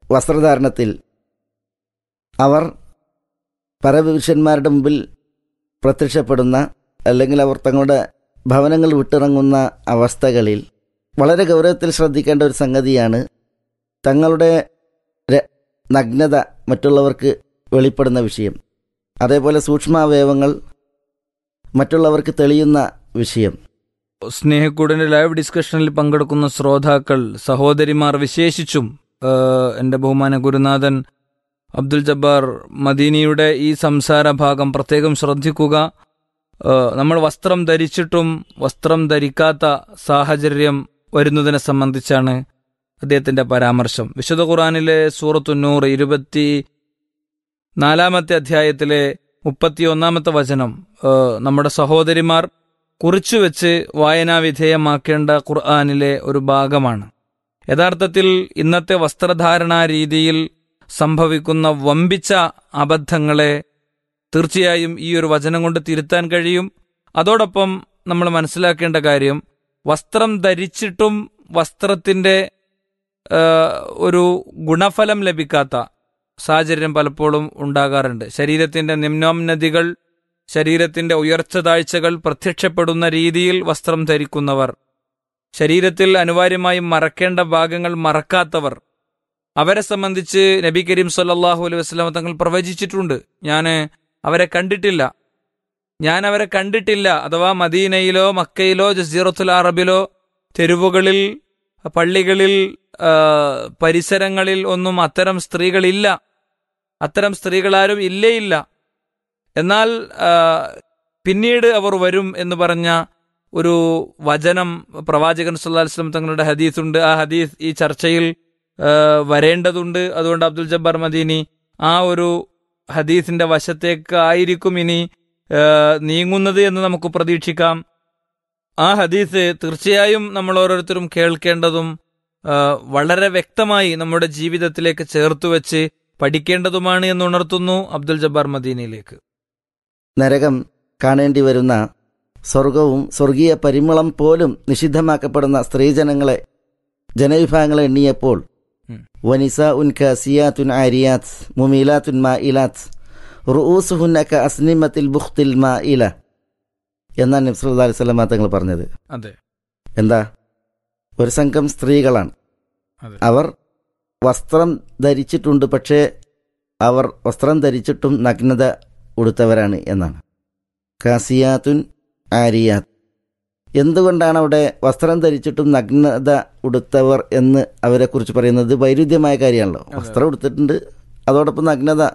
വസ്ത്രധാരണത്തിൽ അവർ പരപുരുഷന്മാരുടെ മുമ്പിൽ പ്രത്യക്ഷപ്പെടുന്ന അല്ലെങ്കിൽ അവർ തങ്ങളുടെ ഭവനങ്ങൾ വിട്ടിറങ്ങുന്ന അവസ്ഥകളിൽ വളരെ ഗൗരവത്തിൽ ശ്രദ്ധിക്കേണ്ട ഒരു സംഗതിയാണ് തങ്ങളുടെ നഗ്നത മറ്റുള്ളവർക്ക് വെളിപ്പെടുന്ന വിഷയം. അതേപോലെ സൂക്ഷ്മാവയവങ്ങൾ മറ്റുള്ളവർക്ക് തെളിയുന്ന വിഷയം. സ്നേഹക്കൂടിന്റെ ലൈവ് ഡിസ്കഷനിൽ പങ്കെടുക്കുന്ന ശ്രോതാക്കൾ, സഹോദരിമാർ, വിശേഷിച്ചും എൻ്റെ ബഹുമാന ഗുരുനാഥൻ അബ്ദുൽ ജബ്ബാർ മദീനിയുടെ ഈ സംസാര ഭാഗം പ്രത്യേകം ശ്രദ്ധിക്കുക. നമ്മൾ വസ്ത്രം ധരിച്ചിട്ടും വസ്ത്രം ധരിക്കാത്ത സാഹചര്യം വരുന്നതിനെ സംബന്ധിച്ചാണ് അദ്ദേഹത്തിന്റെ പരാമർശം. വിശുദ്ധ ഖുർആനിലെ സൂറത്തു നൂർ 24-ാമത്തെ അധ്യായത്തിലെ 31-ാമത്തെ വചനം നമ്മുടെ സഹോദരിമാർ കുറിച്ചുവെച്ച് വായനാവിധേയമാക്കേണ്ട ഖുർആനിലെ ഒരു ഭാഗമാണ്. യഥാർത്ഥത്തിൽ ഇന്നത്തെ വസ്ത്രധാരണാ രീതിയിൽ സംഭവിക്കുന്ന വമ്പിച്ച അബദ്ധങ്ങളെ തീർച്ചയായും ഈ ഒരു വചനം കൊണ്ട് തിരുത്താൻ കഴിയും. അതോടൊപ്പം നമ്മൾ മനസ്സിലാക്കേണ്ട കാര്യം, വസ്ത്രം ധരിച്ചിട്ടും വസ്ത്രത്തിന്റെ ഒരു ഗുണഫലം ലഭിക്കാത്ത സാഹചര്യം പലപ്പോഴും ഉണ്ടാകാറുണ്ട്. ശരീരത്തിന്റെ നിമ്നോന്നതികൾ, ശരീരത്തിന്റെ ഉയർച്ച താഴ്ചകൾ പ്രത്യക്ഷപ്പെടുന്ന രീതിയിൽ വസ്ത്രം ധരിക്കുന്നവർ, ശരീരത്തിൽ അനിവാര്യമായും മറക്കേണ്ട ഭാഗങ്ങൾ മറക്കാത്തവർ, അവരെ സംബന്ധിച്ച് നബി കരീം സല്ലല്ലാഹു അലൈഹി വസല്ലം തങ്ങൾ പ്രവചിച്ചിട്ടുണ്ട്. ഞാൻ അവരെ കണ്ടിട്ടില്ല. അഥവാ മദീനയിലോ മക്കയിലോ ജസീറത്തുൽ അറബിലോ തെരുവുകളിൽ, പള്ളികളിൽ, പരിസരങ്ങളിൽ ഒന്നും അത്തരം സ്ത്രീകളില്ല. അത്തരം സ്ത്രീകളാരും ഇല്ല. എന്നാൽ പിന്നീട് അവർ വരും എന്ന് പറഞ്ഞ ഒരു വചനം പ്രവാചകൻ സല്ലല്ലാഹു അലൈഹി വസല്ലം തങ്ങളുടെ ഹദീസുണ്ട്. ആ ഹദീസ് ഈ ചർച്ചയിൽ വരേണ്ടതുണ്ട്. അതുകൊണ്ട് അബ്ദുൽ ജബ്ബാർ മദീനി ആ ഒരു ഹദീസിന്റെ വശത്തേക്ക് ആയിരിക്കും ഇനി നീങ്ങുന്നത് എന്ന് നമുക്ക് പ്രതീക്ഷിക്കാം. ആ ഹദീസ് തീർച്ചയായും നമ്മൾ ഓരോരുത്തരും കേൾക്കേണ്ടതും വളരെ വ്യക്തമായി നമ്മുടെ ജീവിതത്തിലേക്ക് ചേർത്തു വെച്ച് പഠിക്കേണ്ടതുമാണ് എന്ന് ഉണർത്തുന്നു അബ്ദുൽ ജബ്ബാർ മദീനിയിലേക്ക്. നരകം കാണേണ്ടി വരുന്ന സ്വർഗവും സ്വർഗീയ പരിമളം പോലും നിഷിദ്ധമാക്കപ്പെടുന്ന സ്ത്രീജനങ്ങളെ, ജനവിഭാഗങ്ങളെ എണ്ണിയപ്പോൾ വനിസാഉൻ കാസിയാത്തുൻ ആരിയാത്ത് മുമീലാത്തുൻ മായിലാത്ത് റുഊസുഹുന്ന കഅസ്നിമത്തിൽ ബുഖ്തിൽ മായില എന്നാണ് നബി സല്ലല്ലാഹു അലൈഹി വസല്ലം തങ്ങൾ പറഞ്ഞത്. എന്താ? ഒരു സംഘം സ്ത്രീകളാണ്. അവർ വസ്ത്രം ധരിച്ചിട്ടുണ്ട്, പക്ഷേ അവർ വസ്ത്രം ധരിച്ചിട്ടും നഗ്നത ഉടുത്തവരാണ് എന്നാണ്. കാസിയാത്തുൻ ആരിയാത്ത്. എന്തുകൊണ്ടാണ് അവിടെ വസ്ത്രം ധരിച്ചിട്ടും നഗ്നത ഉടുത്തവർ എന്ന് അവരെക്കുറിച്ച് പറയുന്നത്? വൈരുദ്ധ്യമായ കാര്യമാണല്ലോ. വസ്ത്രം ഉടുത്തിട്ടുണ്ട്, അതോടൊപ്പം നഗ്നത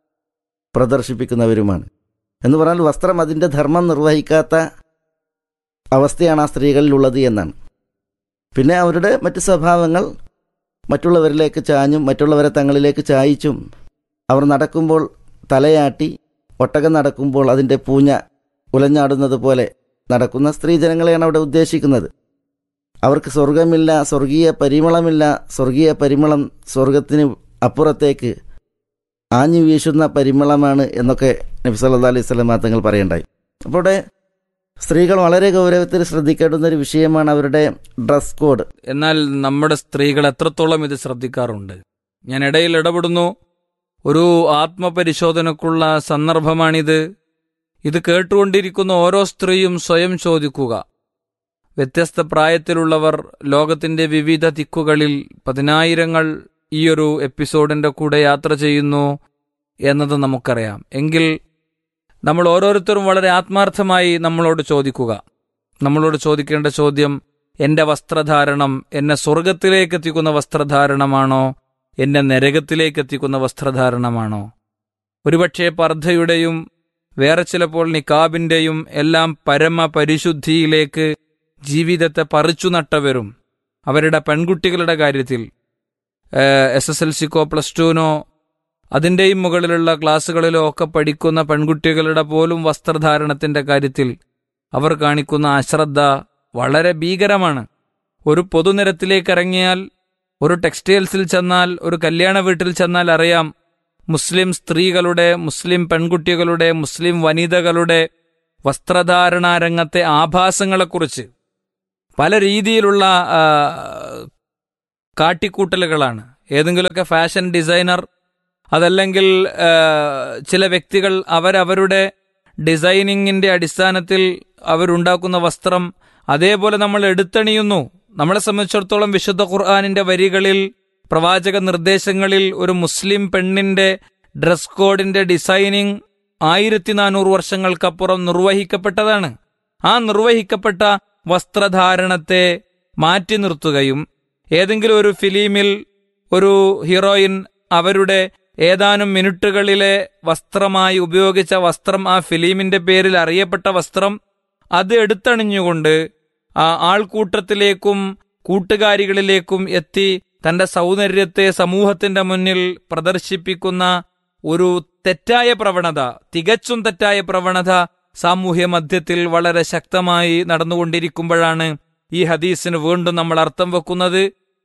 പ്രദർശിപ്പിക്കുന്നവരുമാണ് എന്ന് പറഞ്ഞാൽ വസ്ത്രം അതിൻ്റെ ധർമ്മം നിർവഹിക്കാത്ത അവസ്ഥയാണ് ആ സ്ത്രീകളിലുള്ളത് എന്നാണ്. പിന്നെ അവരുടെ മറ്റ് സ്വഭാവങ്ങൾ മറ്റുള്ളവരിലേക്ക് ചാഞ്ഞും മറ്റുള്ളവരെ തങ്ങളിലേക്ക് ചായിച്ചും, അവർ നടക്കുമ്പോൾ തലയാട്ടി, ഒട്ടകം നടക്കുമ്പോൾ അതിൻ്റെ പൂഞ്ഞ ഉലഞ്ഞാടുന്നത് പോലെ നടക്കുന്ന സ്ത്രീജനങ്ങളെയാണ് അവിടെ ഉദ്ദേശിക്കുന്നത്. അവർക്ക് സ്വർഗമില്ല, സ്വർഗീയ പരിമളമില്ല. സ്വർഗീയ പരിമളം സ്വർഗത്തിന് അപ്പുറത്തേക്ക് ആഞ്ഞു വീശുന്ന പരിമളമാണ് എന്നൊക്കെ നബി സല്ലല്ലാഹു അലൈഹി വസല്ലം തങ്ങൾ പറയണ്ടായി. അപ്പോൾ ഇവിടെ സ്ത്രീകൾ വളരെ ഗൗരവത്തിൽ ശ്രദ്ധിക്കേണ്ടുന്ന ഒരു വിഷയമാണ് അവരുടെ ഡ്രസ് കോഡ്. എന്നാൽ നമ്മുടെ സ്ത്രീകൾ എത്രത്തോളം ഇത് ശ്രദ്ധിക്കാറുണ്ട്? ഞാൻ ഇടയിൽ ഇടപെടുന്നു. ഒരു ആത്മപരിശോധനക്കുള്ള സന്ദർഭമാണിത്. ഇത് കേട്ടുകൊണ്ടിരിക്കുന്ന ഓരോ സ്ത്രീയും സ്വയം ചോദിക്കുക. വ്യത്യസ്ത പ്രായത്തിലുള്ളവർ ലോകത്തിന്റെ വിവിധ ദിക്കുകളിൽ പതിനായിരങ്ങൾ ഈ ഒരു എപ്പിസോഡിന്റെ കൂടെ യാത്ര ചെയ്യുന്നു എന്നത് നമുക്കറിയാം. എങ്കിൽ നമ്മൾ ഓരോരുത്തരും വളരെ ആത്മാർത്ഥമായി നമ്മളോട് ചോദിക്കേണ്ട ചോദ്യം, എന്റെ വസ്ത്രധാരണം എന്നെ സ്വർഗത്തിലേക്ക് എത്തിക്കുന്ന വസ്ത്രധാരണമാണോ, എന്നെ നരകത്തിലേക്ക് എത്തിക്കുന്ന വസ്ത്രധാരണമാണോ? ഒരുപക്ഷെ പർദ്ദയുടെയും വേറെ ചിലപ്പോൾ നിക്കാബിന്റെയും എല്ലാം പരമപരിശുദ്ധിയിലേക്ക് ജീവിതത്തെ പറിച്ചു നട്ടവരും അവരുടെ പെൺകുട്ടികളുടെ കാര്യത്തിൽ SSLCക്കോ +2നോ അതിൻ്റെയും മുകളിലുള്ള ക്ലാസ്സുകളിലോ ഒക്കെ പഠിക്കുന്ന പെൺകുട്ടികളുടെ പോലും വസ്ത്രധാരണത്തിന്റെ കാര്യത്തിൽ അവർ കാണിക്കുന്ന അശ്രദ്ധ വളരെ ഭീകരമാണ്. ഒരു പൊതുനിരത്തിലേക്ക് ഇറങ്ങിയാൽ, ഒരു ടെക്സ്റ്റൈൽസിൽ ചെന്നാൽ, ഒരു കല്യാണ വീട്ടിൽ ചെന്നാൽ അറിയാം മുസ്ലിം സ്ത്രീകളുടെ, മുസ്ലിം പെൺകുട്ടികളുടെ, മുസ്ലിം വനിതകളുടെ വസ്ത്രധാരണാ രംഗത്തെ ആഭാസങ്ങളെക്കുറിച്ച് പല രീതിയിലുള്ള കാട്ടിക്കൂട്ടലുകളാണ്. ഏതെങ്കിലുമൊക്കെ ഫാഷൻ ഡിസൈനർ അതല്ലെങ്കിൽ ചില വ്യക്തികൾ അവരവരുടെ ഡിസൈനിങ്ങിന്റെ അടിസ്ഥാനത്തിൽ അവരുണ്ടാക്കുന്ന വസ്ത്രം അതേപോലെ നമ്മൾ എടുത്തണിയുന്നു. നമ്മളെ സംബന്ധിച്ചിടത്തോളം വിശുദ്ധ ഖുർആനിന്റെ വരികളിൽ, പ്രവാചക നിർദ്ദേശങ്ങളിൽ ഒരു മുസ്ലിം പെണ്ണിന്റെ ഡ്രസ് കോഡിന്റെ ഡിസൈനിങ് 1400 വർഷങ്ങൾക്കപ്പുറം നിർവഹിക്കപ്പെട്ടതാണ്. ആ നിർവഹിക്കപ്പെട്ട വസ്ത്രധാരണത്തെ മാറ്റി നിർത്തുകയും ഏതെങ്കിലും ഒരു ഫിലിമിൽ ഒരു ഹീറോയിൻ അവരുടെ ഏതാനും മിനിറ്റുകളിലെ വസ്ത്രമായി ഉപയോഗിച്ച വസ്ത്രം, ആ ഫിലിമിന്റെ പേരിൽ അറിയപ്പെട്ട വസ്ത്രം, അത് എടുത്തണിഞ്ഞുകൊണ്ട് ആൾക്കൂട്ടത്തിലേക്കും കൂട്ടുകാരികളിലേക്കും എത്തി തന്റെ സൗന്ദര്യത്തെ സമൂഹത്തിന്റെ മുന്നിൽ പ്രദർശിപ്പിക്കുന്ന ഒരു തെറ്റായ പ്രവണത, തികച്ചും തെറ്റായ പ്രവണത സാമൂഹ്യ മധ്യത്തിൽ വളരെ ശക്തമായി നടന്നുകൊണ്ടിരിക്കുമ്പോഴാണ് ഈ ഹദീസിന് വീണ്ടും നമ്മൾ അർത്ഥം വെക്കുന്നത്.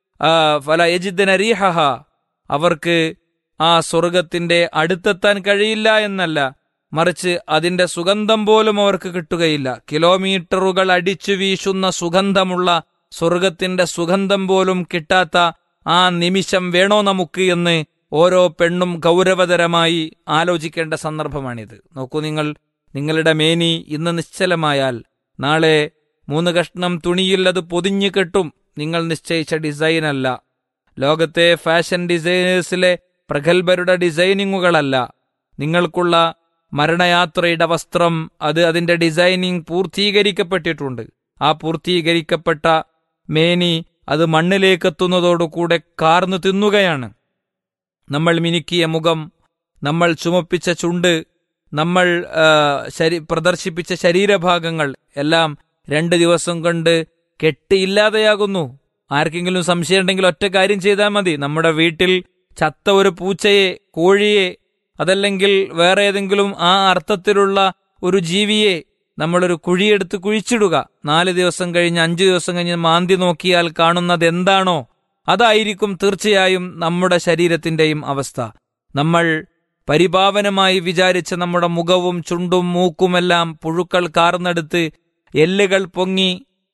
ഫല യജിദ്ന റീഹഹ, അവർക്ക് ആ സ്വർഗത്തിന്റെ അടുത്തെത്താൻ കഴിയില്ല എന്നല്ല, മറിച്ച് അതിന്റെ സുഗന്ധം പോലും അവർക്ക് കിട്ടുകയില്ല. കിലോമീറ്ററുകൾ അടിച്ചു വീശുന്ന സുഗന്ധമുള്ള സ്വർഗത്തിന്റെ സുഗന്ധം പോലും കിട്ടാത്ത ആ നിമിഷം വേണോ നമുക്ക് എന്ന് ഓരോ പെണ്ണും ഗൗരവതരമായി ആലോചിക്കേണ്ട സന്ദർഭമാണിത്. നോക്കൂ, നിങ്ങളുടെ മേനി ഇന്ന് നിശ്ചലമായാൽ നാളെ 3 കഷ്ണം തുണിയിൽ അത് പൊതിഞ്ഞു കെട്ടും. നിങ്ങൾ നിശ്ചയിച്ച ഡിസൈനല്ല, ലോകത്തെ ഫാഷൻ ഡിസൈനേഴ്സിലെ പ്രഗത്ഭരുടെ ഡിസൈനിങ്ങുകളല്ല. നിങ്ങൾക്കുള്ള മരണയാത്രയുടെ വസ്ത്രം, അത് അതിന്റെ ഡിസൈനിങ് പൂർത്തീകരിക്കപ്പെട്ടിട്ടുണ്ട്. ആ പൂർത്തീകരിക്കപ്പെട്ട മേനി അത് മണ്ണിലേക്കെത്തുന്നതോടുകൂടെ കാർന്നു തിന്നുകയാണ്. നമ്മൾ മിനുക്കിയ മുഖം, നമ്മൾ ചുമപ്പിച്ച ചുണ്ട്, നമ്മൾ പ്രദർശിപ്പിച്ച ശരീരഭാഗങ്ങൾ എല്ലാം 2 ദിവസം കൊണ്ട് കെട്ടിയില്ലാതെയാകുന്നു. ആർക്കെങ്കിലും സംശയം ഉണ്ടെങ്കിൽ ഒറ്റ കാര്യം ചെയ്താൽ മതി. നമ്മുടെ വീട്ടിൽ ചത്ത ഒരു പൂച്ചയെ, കോഴിയെ, അതല്ലെങ്കിൽ വേറെ ഏതെങ്കിലും ആ അർത്ഥത്തിലുള്ള ഒരു ജീവിയെ നമ്മളൊരു കുഴിയെടുത്ത് കുഴിച്ചിടുക. 4 ദിവസം കഴിഞ്ഞ് 5 ദിവസം കഴിഞ്ഞ് മാന്തി നോക്കിയാൽ കാണുന്നത് എന്താണോ അതായിരിക്കും തീർച്ചയായും നമ്മുടെ ശരീരത്തിന്റെയും അവസ്ഥ. നമ്മൾ പരിപാവനമായി വിചാരിച്ച നമ്മുടെ മുഖവും ചുണ്ടും മൂക്കുമെല്ലാം പുഴുക്കൾ കാർന്നെടുത്ത് എല്ലുകൾ പൊങ്ങി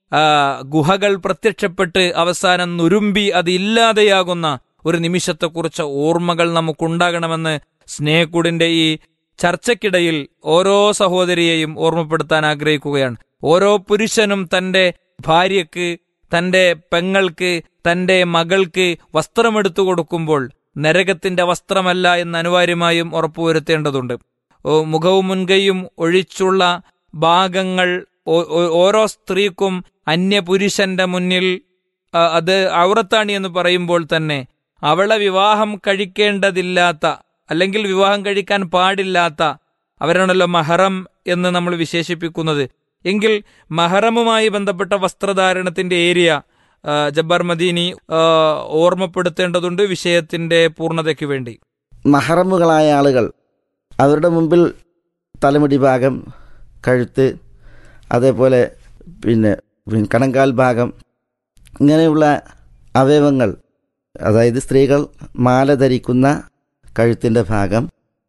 ഗുഹകൾ പ്രത്യക്ഷപ്പെട്ട് അവസാനം നുരുമ്പി അത് ഇല്ലാതെയാകുന്ന ഒരു നിമിഷത്തെക്കുറിച്ച് ഓർമ്മകൾ നമുക്കുണ്ടാകണമെന്ന് സ്നേഹക്കൂടിന്റെ ഈ ചർച്ചയ്ക്കിടയിൽ ഓരോ സഹോദരിയെയും ഓർമ്മപ്പെടുത്താൻ ആഗ്രഹിക്കുകയാണ്. ഓരോ പുരുഷനും തന്റെ ഭാര്യയ്ക്ക്, തന്റെ പെങ്ങൾക്ക്, തന്റെ മകൾക്ക് വസ്ത്രമെടുത്തു കൊടുക്കുമ്പോൾ നരകത്തിന്റെ വസ്ത്രമല്ല എന്ന് അനിവാര്യമായും ഉറപ്പുവരുത്തേണ്ടതുണ്ട്. മുഖവും മുൻകൈയും ഒഴിച്ചുള്ള ഭാഗങ്ങൾ ഓരോ സ്ത്രീക്കും അന്യപുരുഷന്റെ മുന്നിൽ അത് ഔറത്താണ് എന്ന് പറയുമ്പോൾ തന്നെ അവളെ വിവാഹം കഴിക്കേണ്ടതില്ലാത്ത, അല്ലെങ്കിൽ വിവാഹം കഴിക്കാൻ പാടില്ലാത്ത അവരാണല്ലോ മഹറം എന്ന് നമ്മൾ വിശേഷിപ്പിക്കുന്നത്. എങ്കിൽ മഹറമുമായി ബന്ധപ്പെട്ട വസ്ത്രധാരണത്തിന്റെ ഏരിയ ജബ്ബാർ മദീനി ഓർമ്മപ്പെടുത്തേണ്ടതുണ്ട് വിഷയത്തിന്റെ പൂർണ്ണതയ്ക്ക് വേണ്ടി. മഹറമുകളായ ആളുകൾ അവരുടെ മുമ്പിൽ തലമുടി ഭാഗം, കഴുത്ത്, അതേപോലെ പിന്നെ കണങ്കാൽ ഭാഗം, ഇങ്ങനെയുള്ള അവയവങ്ങൾ, അതായത് സ്ത്രീകൾ മാല ധരിക്കുന്ന കഴുത്തിൻ്റെ ഭാഗം,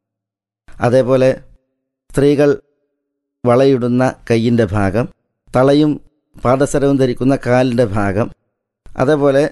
അതേപോലെ സ്ത്രീകൾ വളയിടുന്ന കയ്യിൻ്റെ ഭാഗം, തളയും പാദസരവും ധരിക്കുന്ന കാലിൻ്റെ ഭാഗം, അതേപോലെ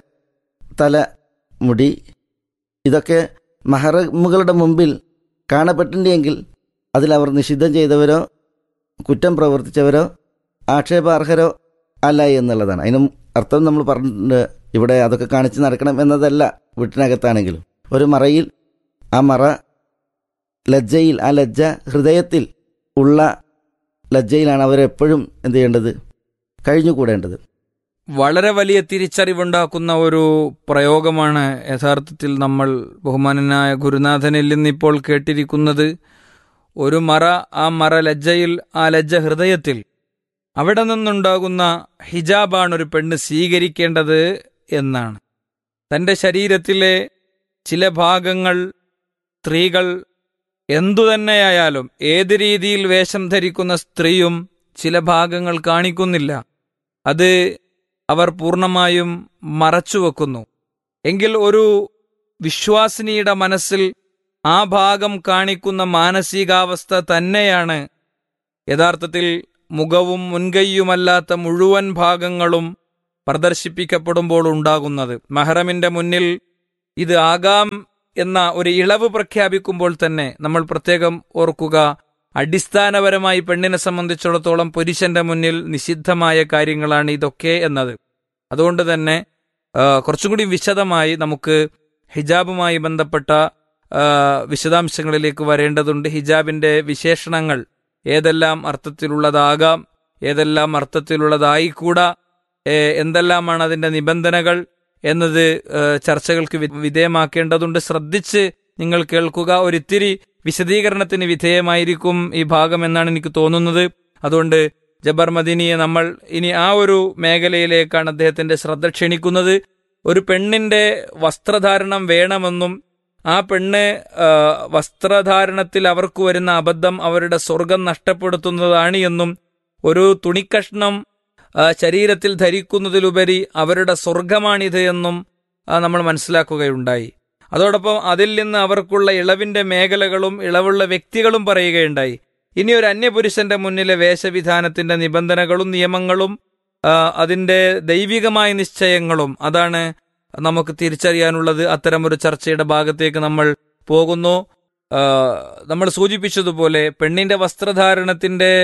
തലമുടി, ഇതൊക്കെ മഹറമുകളുടെ മുമ്പിൽ കാണപ്പെട്ടിട്ടുണ്ടെങ്കിൽ അതിലവർ നിഷിദ്ധം ചെയ്തവരോ കുറ്റം പ്രവർത്തിച്ചവരോ ആക്ഷേപാർഹരോ അല്ല എന്നുള്ളതാണ്. അതിനും അർത്ഥം നമ്മൾ പറഞ്ഞിട്ടുണ്ട്. ഇവിടെ അതൊക്കെ കാണിച്ച് നടക്കണം എന്നതല്ല. വീട്ടിനകത്താണെങ്കിലും ഒരു മറയിൽ, ആ മറ ലജ്ജയിൽ, ആ ലജ്ജ ഹൃദയത്തിൽ ഉള്ള ലജ്ജയിലാണ് അവരെപ്പോഴും എന്ത് ചെയ്യേണ്ടത്, കഴിഞ്ഞുകൂടേണ്ടത്. വളരെ വലിയ തിരിച്ചറിവുണ്ടാക്കുന്ന ഒരു പ്രയോഗമാണ് യഥാർത്ഥത്തിൽ നമ്മൾ ബഹുമാനനായ ഗുരുനാഥനിൽ നിന്നിപ്പോൾ കേട്ടിരിക്കുന്നത്. ഒരു മറ, ആ മറ ലജ്ജയിൽ, ആ ലജ്ജ ഹൃദയത്തിൽ. അവിടെ നിന്നുണ്ടാകുന്ന ഹിജാബാണ് ഒരു പെണ്ണ് സ്വീകരിക്കേണ്ടത് എന്നാണ്. തൻ്റെ ശരീരത്തിലെ ചില ഭാഗങ്ങൾ സ്ത്രീകൾ എന്തുതന്നെയായാലും, ഏത് രീതിയിൽ വേഷം ധരിക്കുന്ന സ്ത്രീയും ചില ഭാഗങ്ങൾ കാണിക്കുന്നില്ല. അത് അവർ പൂർണ്ണമായും മറച്ചുവെക്കുന്നു. എങ്കിൽ ഒരു വിശ്വാസിനിയുടെ മനസ്സിൽ ആ ഭാഗം കാണിക്കുന്ന മാനസികാവസ്ഥ തന്നെയാണ് യഥാർത്ഥത്തിൽ മുഖവും മുൻകൈയുമല്ലാത്ത മുഴുവൻ ഭാഗങ്ങളും പ്രദർശിപ്പിക്കപ്പെടുമ്പോൾ ഉണ്ടാകുന്നത്. മഹറമിന്റെ മുന്നിൽ ഇത് ആകാം എന്ന ഒരു ഇളവ് പ്രഖ്യാപിക്കുമ്പോൾ തന്നെ നമ്മൾ പ്രത്യേകം ഓർക്കുക, അടിസ്ഥാനപരമായി പെണ്ണിനെ സംബന്ധിച്ചിടത്തോളം പുരുഷന്റെ മുന്നിൽ നിഷിദ്ധമായ കാര്യങ്ങളാണ് ഇതൊക്കെ എന്നത്. അതുകൊണ്ട് തന്നെ കുറച്ചും കൂടി വിശദമായി നമുക്ക് ഹിജാബുമായി ബന്ധപ്പെട്ട വിശദാംശങ്ങളിലേക്ക് വരേണ്ടതുണ്ട്. ഹിജാബിന്റെ വിശേഷണങ്ങൾ ഏതെല്ലാം അർത്ഥത്തിലുള്ളതാകാം, ഏതെല്ലാം അർത്ഥത്തിലുള്ളതായിക്കൂടാ, എന്തെല്ലാമാണ് അതിന്റെ നിബന്ധനകൾ എന്നത് ചർച്ചകൾക്ക് വിധേയമാക്കേണ്ടതുണ്ട്. ശ്രദ്ധിച്ച് നിങ്ങൾ കേൾക്കുക. ഒരിത്തിരി വിശദീകരണത്തിന് വിധേയമായിരിക്കും ഈ ഭാഗം എന്നാണ് എനിക്ക് തോന്നുന്നത്. അതുകൊണ്ട് ജബ്ബാർ മദീനിയെ നമ്മൾ ഇനി ആ ഒരു മേഖലയിലേക്കാണ് അദ്ദേഹത്തിന്റെ ശ്രദ്ധ ക്ഷണിക്കുന്നത്. ഒരു പെണ്ണിന്റെ വസ്ത്രധാരണം വേണമെന്നും ആ പെണ്ണ് വസ്ത്രധാരണത്തിൽ അവർക്ക് വരുന്ന അബദ്ധം അവരുടെ സ്വർഗം നഷ്ടപ്പെടുത്തുന്നതാണ് എന്നും ഒരു തുണിക്കഷ്ണം ശരീരത്തിൽ ധരിക്കുന്നതിലുപരി അവരുടെ സ്വർഗമാണിത് എന്നും നമ്മൾ മനസ്സിലാക്കുകയുണ്ടായി. അതോടൊപ്പം അതിൽ നിന്ന് അവർക്കുള്ള ഇളവിന്റെ മേഖലകളും ഇളവുള്ള വ്യക്തികളും പറയുകയുണ്ടായി. ഇനി ഒരു അന്യപുരുഷന്റെ മുന്നിലെ വേഷവിധാനത്തിന്റെ നിബന്ധനകളും നിയമങ്ങളും അതിന്റെ ദൈവികമായ നിശ്ചയങ്ങളും അതാണ് നമുക്ക് തിരിച്ചറിയാനുള്ളത്. അത്തരമൊരു ചർച്ചയുടെ ഭാഗത്തേക്ക് നമ്മൾ പോകുന്നു. നമ്മൾ സൂചിപ്പിച്ചതുപോലെ പെണ്ണിന്റെ വസ്ത്രധാരണത്തിന്റെ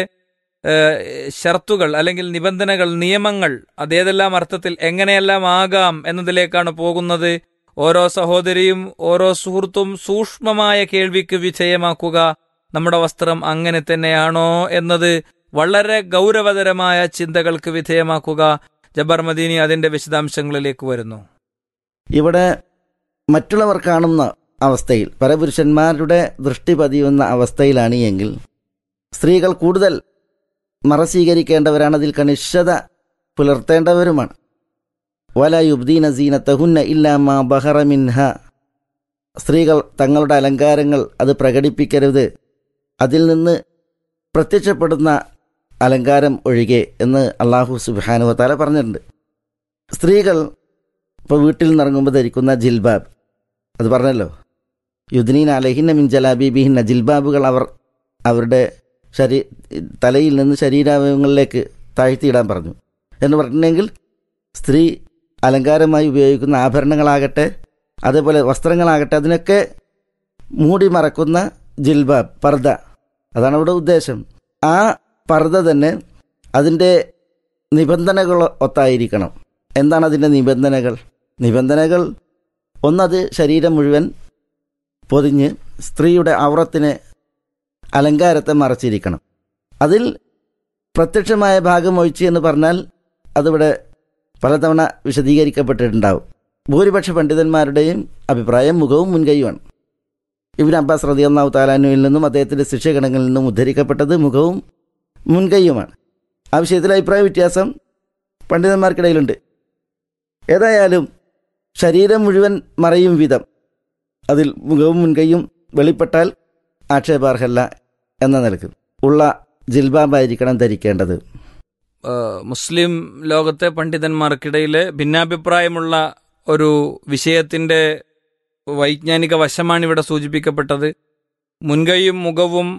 ഷർത്തുകൾ അല്ലെങ്കിൽ നിബന്ധനകൾ, നിയമങ്ങൾ അതേതെല്ലാം അർത്ഥത്തിൽ എങ്ങനെയെല്ലാം ആകാം എന്നതിലേക്കാണ് പോകുന്നത്. ഓരോ സഹോദരിയും ഓരോ സുഹൃത്തും സൂക്ഷ്മമായ കേൾവിക്ക് വിധേയമാക്കുക. നമ്മുടെ വസ്ത്രം അങ്ങനെ തന്നെയാണോ എന്നത് വളരെ ഗൗരവതരമായ ചിന്തകൾക്ക് വിധേയമാക്കുക. ജബ്ബാർ മദീനി അതിന്റെ വിശദാംശങ്ങളിലേക്ക് വരുന്നു. ഇവിടെ മറ്റുള്ളവർ കാണുന്ന അവസ്ഥയിൽ, പരപുരുഷന്മാരുടെ ദൃഷ്ടി പതിയുന്ന അവസ്ഥയിലാണ് എങ്കിൽ സ്ത്രീകൾ കൂടുതൽ മറ സ്വീകരിക്കേണ്ടവരാണ്, അതിൽ കണിഷ്ഠത പുലർത്തേണ്ടവരുമാണ്. വല യുബ്ദീന സീനത്തഹുന്ന ഇല്ലാ മാ ബഹറ മിൻഹ, സ്ത്രീകൾ തങ്ങളുടെ അലങ്കാരങ്ങൾ അത് പ്രകടിപ്പിക്കരുത്, അതിൽ നിന്ന് പ്രത്യക്ഷപ്പെടുന്ന അലങ്കാരം ഒഴികെ എന്ന് അള്ളാഹു സുബ്ഹാനഹു വ തആല പറഞ്ഞിട്ടുണ്ട്. സ്ത്രീകൾ ഇപ്പോൾ വീട്ടിൽ നിന്നിറങ്ങുമ്പോൾ ധരിക്കുന്ന ജിൽബാബ്, അത് പറഞ്ഞല്ലോ, യുദ്നീന അലഹിന്ന മിൻ ജലാബീബിഹിന്ന, ജിൽബാബുകൾ അവരുടെ തലയിൽ നിന്ന് ശരീരാവയവങ്ങളിലേക്ക് താഴ്ത്തിയിടാൻ പറഞ്ഞു എന്ന് പറഞ്ഞിട്ടുണ്ടെങ്കിൽ സ്ത്രീ അലങ്കാരമായി ഉപയോഗിക്കുന്ന ആഭരണങ്ങളാകട്ടെ അതേപോലെ വസ്ത്രങ്ങളാകട്ടെ അതിനൊക്കെ മൂടി മറക്കുന്ന ജിൽബാബ്, പർദ, അതാണ് അവിടെ ഉദ്ദേശം. ആ പർദ തന്നെ അതിൻ്റെ നിബന്ധനകൾ ഒത്തായിരിക്കണം. എന്താണ് അതിൻ്റെ നിബന്ധനകൾ? ഒന്നത് ശരീരം മുഴുവൻ പൊതിഞ്ഞ് സ്ത്രീയുടെ ഔറത്തിന് അലങ്കാരത്തെ മറച്ചിരിക്കണം. അതിൽ പ്രത്യക്ഷമായ ഭാഗം ഒഴിച്ച് എന്ന് പറഞ്ഞാൽ അതിവിടെ പലതവണ വിശദീകരിക്കപ്പെട്ടിട്ടുണ്ടാവും. ഭൂരിപക്ഷ പണ്ഡിതന്മാരുടെയും അഭിപ്രായം മുഖവും മുൻകൈയുമാണ്. ഇബ്നു അബ്ബാസ് റളിയല്ലാഹു തആല അൻഹുവിൽ നിന്നും അദ്ദേഹത്തിൻ്റെ ശിഷ്യഗണങ്ങളിൽ നിന്നും ഉദ്ധരിക്കപ്പെട്ടത് മുഖവും മുൻകൈയുമാണ്. ആ വിഷയത്തിൽ അഭിപ്രായ വ്യത്യാസം പണ്ഡിതന്മാർക്കിടയിലുണ്ട്. ഏതായാലും ശരീരം മുഴുവൻ മറയും വിധം അതിൽ മുഖവും മുൻകൈയും വെളിപ്പെട്ടാൽ ആക്ഷേപാർഹല്ല എന്ന നിലക്ക് ഉള്ള ജിൽബാബായിരിക്കണം ധരിക്കേണ്ടത്. മുസ്ലിം ലോകത്തെ പണ്ഡിതന്മാർക്കിടയിലെ ഭിന്നാഭിപ്രായമുള്ള ഒരു വിഷയത്തിന്റെ വൈജ്ഞാനിക വശമാണ് ഇവിടെ സൂചിപ്പിക്കപ്പെട്ടത്. മുൻകൈയും മുഖവും